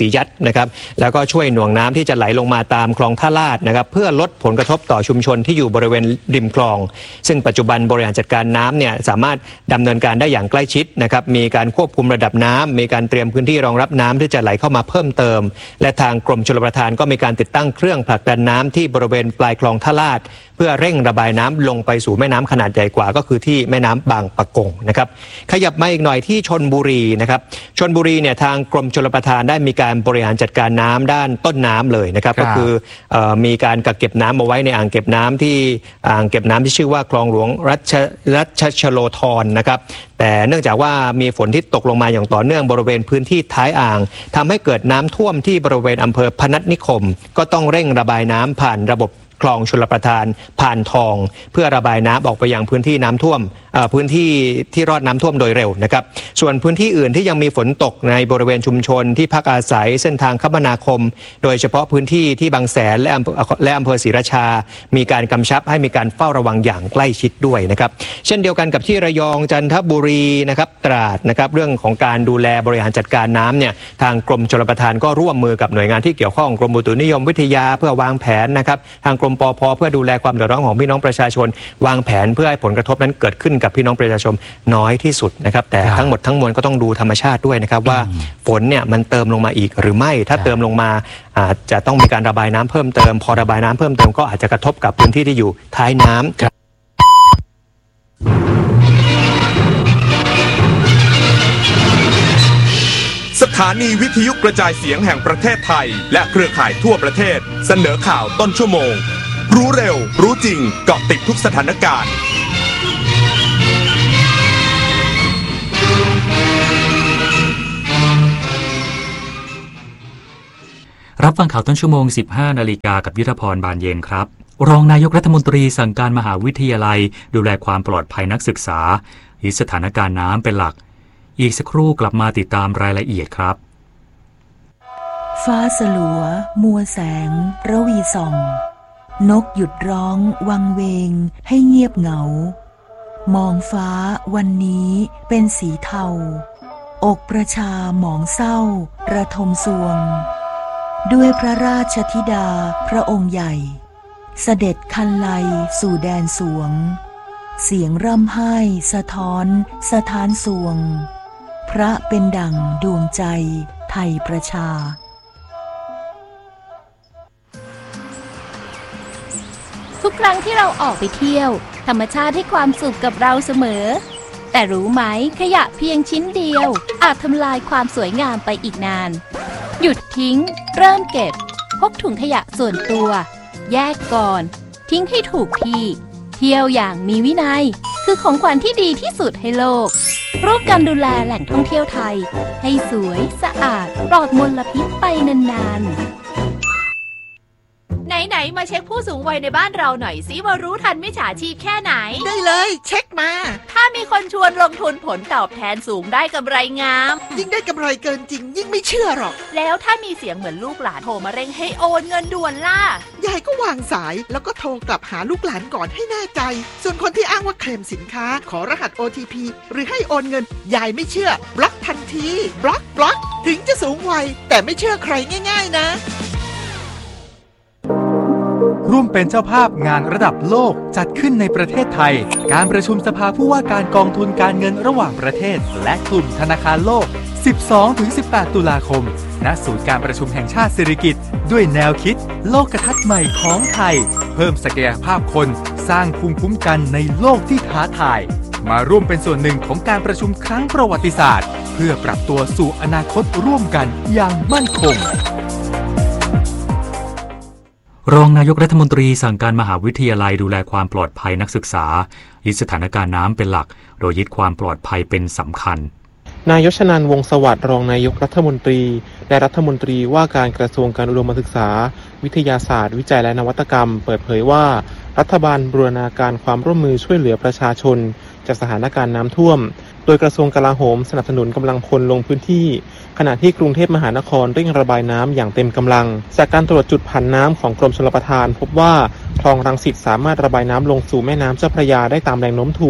นะครับแล้วก็ช่วยหน่วงน้ำที่จะไหลลงมาตามคลองท่าลาดนะครับเพื่อลดผลกระทบต่อชุมชนที่อยู่บริเวณริมคลองซึ่งปัจจุบันบริหารจัดการน้ำเนี่ยสามารถดำเนินการได้อย่างใกล้ชิดนะครับมีการควบคุมระดับน้ำมีการเตรียมพื้นที่รองรับน้ำที่จะไหลเข้ามาเพิ่มเติมและทางกรมชลประทานก็มีการติดตั้งเครื่องผลักดันน้ำที่บริเวณปลายคลองท่าลาดเพื่อเร่งระบายน้ำลงไปสู่แม่น้ำขนาดใหญ่กว่าก็คือที่แม่น้ำบางปะกงนะครับขยับมาอีกหน่อยที่ชลบุรีนะครับชลบุรีเนี่ยทางกรมชลประทานได้มีการบริหารจัดการน้ำด้านต้นน้ำเลยนะครับก็คือมีการกักเก็บน้ำเอาไว้ในอ่างเก็บน้ำที่ชื่อว่าคลองหลวงรัชชโลธรนะครับแต่เนื่องจากว่ามีฝนที่ตกลงมาอย่างต่อเนื่องบริเวณพื้นที่ท้ายอ่างทำให้เกิดน้ำท่วมที่บริเวณอำเภอพนัสนิคมก็ต้องเร่งระบายน้ำผ่านระบบคลองชลประทานผ่านทองเพื่อระบายน้ำออกไปยังพื้นที่น้ำท่วมพื้นที่ที่รอดน้ำท่วมโดยเร็วนะครับส่วนพื้นที่อื่นที่ยังมีฝนตกในบริเวณชุมชนที่พักอาศัยเส้นทางคมนาคมโดยเฉพาะพื้นที่ที่บางแสนและอำเภอศรีราชามีการกำชับให้มีการเฝ้าระวังอย่างใกล้ชิดด้วยนะครับเช่นเดียวกันกับที่ระยองจันทบุรีนะครับตราดนะครับเรื่องของการดูแลบริหารจัดการน้ำเนี่ยทางกรมชลประทานก็ร่วมมือกับหน่วยงานที่เกี่ยวข้องกรมอุตุนิยมวิทยาเพื่อวางแผนนะครับทางกรมปภ.เพื่อดูแลความเดือดร้อนของพี่น้องประชาชนวางแผนเพื่อให้ผลกระทบนั้นเกิดขึ้นกับพี่น้องประชาชนน้อยที่สุดนะครับแต่ทั้งหมดทั้งมวลก็ต้องดูธรรมชาติด้วยนะครับว่าฝนเนี่ยมันเติมลงมาอีกหรือไม่ถ้าเติมลงมาอาจจะต้องมีการระบายน้ำเพิ่มเติมพอระบายน้ำเพิ่มเติมก็อาจจะกระทบกับพื้นที่ที่อยู่ท้ายน้ำสถานีวิทยุกระจายเสียงแห่งประเทศไทยและเครือข่ายทั่วประเทศเสนอข่าวต้นชั่วโมงรู้เร็วรู้จริงเกาะติดทุกสถานการณ์รับฟังข่าวต้นชั่วโมง 15 นาฬิกากับยุทธพรบานเย็นครับรองนายกรัฐมนตรีสั่งการมหาวิทยาลัยดูแลความปลอดภัยนักศึกษายึดสถานการณ์น้ำเป็นหลักอีกสักครู่กลับมาติดตามรายละเอียดครับฟ้าสลัวมัวแสงระวีส่องนกหยุดร้องวังเวงให้เงียบเหงามองฟ้าวันนี้เป็นสีเทาอกประชาหมองเศร้าระทมสวงด้วยพระราชธิดาพระองค์ใหญ่เสด็จคันไลสู่แดนสวงเสียงร่ำไห้สะท้อนสถานสวงพระเป็นดั่งดวงใจไทยประชาทุกครั้งที่เราออกไปเที่ยวธรรมชาติให้ความสุขกับเราเสมอแต่รู้ไหมขยะเพียงชิ้นเดียวอาจทำลายความสวยงามไปอีกนานหยุดทิ้งเริ่มเก็บพกถุงขยะส่วนตัวแยกก่อนทิ้งให้ถูกที่เที่ยวอย่างมีวินัยคือของขวัญที่ดีที่สุดให้โลกร่วมกันดูแลแหล่งท่องเที่ยวไทยให้สวยสะอาดปลอดมลพิษไปนานๆไหนมาเช็คผู้สูงวัยในบ้านเราหน่อยสิว่ารู้ทันมิจฉาชีพแค่ไหนได้เลยเช็คมาถ้ามีคนชวนลงทุนผลตอบแทนสูงได้กำไรงามยิ่งได้กำไรเกินจริงยิ่งไม่เชื่อหรอกแล้วถ้ามีเสียงเหมือนลูกหลานโทรมาเร่งให้โอนเงินด่วนล่ะยายก็วางสายแล้วก็โทรกลับหาลูกหลานก่อนให้แน่ใจส่วนคนที่อ้างว่าเคลมสินค้าขอรหัส OTP หรือให้โอนเงินยายไม่เชื่อบล็อกทันทีบล็อกถึงจะสูงวัยแต่ไม่เชื่อใครง่ายๆนะร่วมเป็นเจ้าภาพงานระดับโลกจัดขึ้นในประเทศไทยการประชุมสภาผู้ว่าการกองทุนการเงินระหว่างประเทศและกลุ่มธนาคารโลก 12-18 ตุลาคมณศูนย์การประชุมแห่งชาติสิริกิติ์ด้วยแนวคิดโลกทัศน์ใหม่ของไทยเพิ่มศักยภาพคนสร้างภูมิคุ้มกันในโลกที่ท้าทายมาร่วมเป็นส่วนหนึ่งของการประชุมครั้งประวัติศาสตร์เพื่อปรับตัวสู่อนาคตร่วมกันอย่างมั่นคงรองนายกรัฐมนตรีสั่งการมหาวิทยาลัยดูแลความปลอดภัยนักศึกษายึดสถานการณ์น้ำเป็นหลักโดยยึดความปลอดภัยเป็นสำคัญนายชนันท์ วงศ์สวัสดิ์รองนายกรัฐมนตรีและรัฐมนตรีว่าการกระทรวงการอุดมศึกษาวิทยาศาสตร์วิจัยและนวัตกรรมเปิดเผยว่ารัฐบาลบูรณาการความร่วมมือช่วยเหลือประชาชนจากสถานการณ์น้ำท่วมโดยกระทรวงกลาโหมสนับสนุนกำลังพลลงพื้นที่ขณะที่กรุงเทพมหานครเร่งระบายน้ำอย่างเต็มกำลังจากการตรวจจุดผันน้ำของกรมชลประทานพบว่าคลองรังสิตสามารถระบายน้ำลงสู่แม่น้ำเจ้าพระยาได้ตามแรงโน้มถ่วง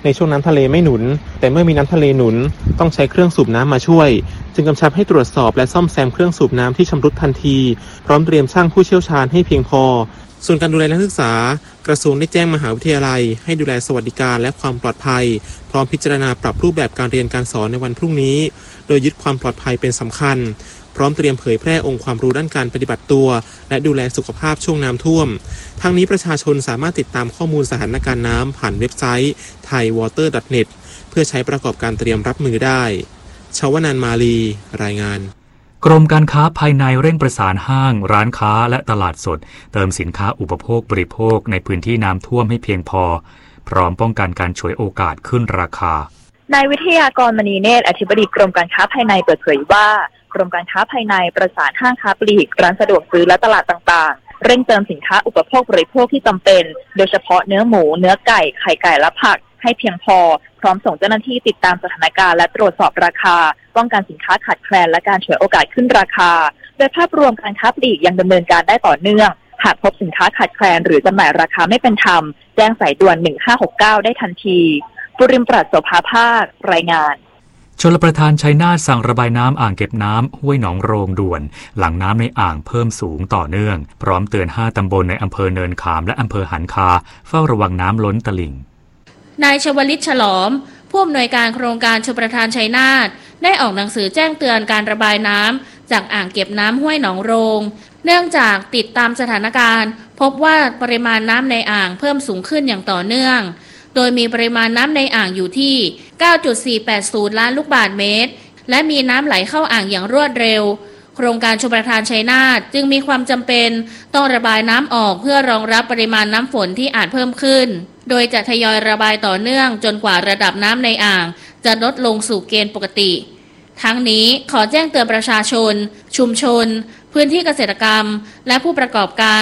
ในช่วงน้ำทะเลไม่หนุนแต่เมื่อมีน้ำทะเลหนุนต้องใช้เครื่องสูบน้ำมาช่วยจึงกำชับให้ตรวจสอบและซ่อมแซมเครื่องสูบน้ำที่ชำรุดทันทีพร้อมเตรียมช่างผู้เชี่ยวชาญให้เพียงพอส่วนการดูแลนักศึกษากระทรวงได้แจ้งมหาวิทยาลัยให้ดูแลสวัสดิการและความปลอดภัยพร้อมพิจารณาปรับรูปแบบการเรียนการสอนในวันพรุ่งนี้โดยยึดความปลอดภัยเป็นสำคัญพร้อมเตรียมเผยแพร่องค์ความรู้ด้านการปฏิบัติตัวและดูแลสุขภาพช่วงน้ำท่วมทั้งนี้ประชาชนสามารถติดตามข้อมูลสถานการณ์น้ำผ่านเว็บไซต์ thaiwater.net เพื่อใช้ประกอบการเตรียมรับมือได้ชวนันท์มาลีรายงานกรมการค้าภายในเร่งประสานห้างร้านค้าและตลาดสดเติมสินค้าอุปโภคบริโภคในพื้นที่น้ำท่วมให้เพียงพอพร้อมป้องกันการฉวยโอกาสขึ้นราคานายวิทยากรมณีเนตรอธิบดีกรมการค้าภายในเปิดเผยว่ากรมการค้าภายในประสานห้างค้าปลีกร้านสะดวกซื้อและตลาดต่างๆเร่งเติมสินค้าอุปโภคบริโภคที่จำเป็นโดยเฉพาะเนื้อหมูเนื้อไก่ไข่ไก่และผักให้เพียงพอพร้อมส่งเจ้าหน้าที่ติดตามสถานการณ์และตรวจสอบราคาป้องกันสินค้าขาดแคลนและการฉวยโอกาสขึ้นราคาโดยภาพรวมการค้าปลีกยังดำเนินการได้ต่อเนื่องหากพบสินค้าขาดแคลนหรือจำหน่ายราคาไม่เป็นธรรมแจ้งสายด่วน1569ได้ทันทีปุริมปราศโสภาภาครายงานชลประทานชัยนาทสั่งระบายน้ำอ่างเก็บน้ำห้วยหนองโรงด่วนหลังน้ำในอ่างเพิ่มสูงต่อเนื่องพร้อมเตือน5ตำบลในอำเภอเนินขามและอำเภอหันคาเฝ้าระวังน้ำล้นตลิ่งนายชวลิตฉลอมผู้อำนวยการโครงการชลประทานชัยนาทได้ออกหนังสือแจ้งเตือนการระบายน้ำจากอ่างเก็บน้ำห้วยหนองโรงเนื่องจากติดตามสถานการณ์พบว่าปริมาณน้ำในอ่างเพิ่มสูงขึ้นอย่างต่อเนื่องโดยมีปริมาณน้ำในอ่างอยู่ที่ 9.480 ล้านลูกบาศก์เมตรและมีน้ำไหลเข้าอ่างอย่างรวดเร็วโครงการชลประทานชัยนาทจึงมีความจำเป็นต้องระบายน้ำออกเพื่อรองรับปริมาณน้ำฝนที่อาจเพิ่มขึ้นโดยจะทยอยระบายต่อเนื่องจนกว่าระดับน้ำในอ่างจะลดลงสู่เกณฑ์ปกติทั้งนี้ขอแจ้งเตือนประชาชนชุมชนพื้นที่เกษตรกรรมและผู้ประกอบการ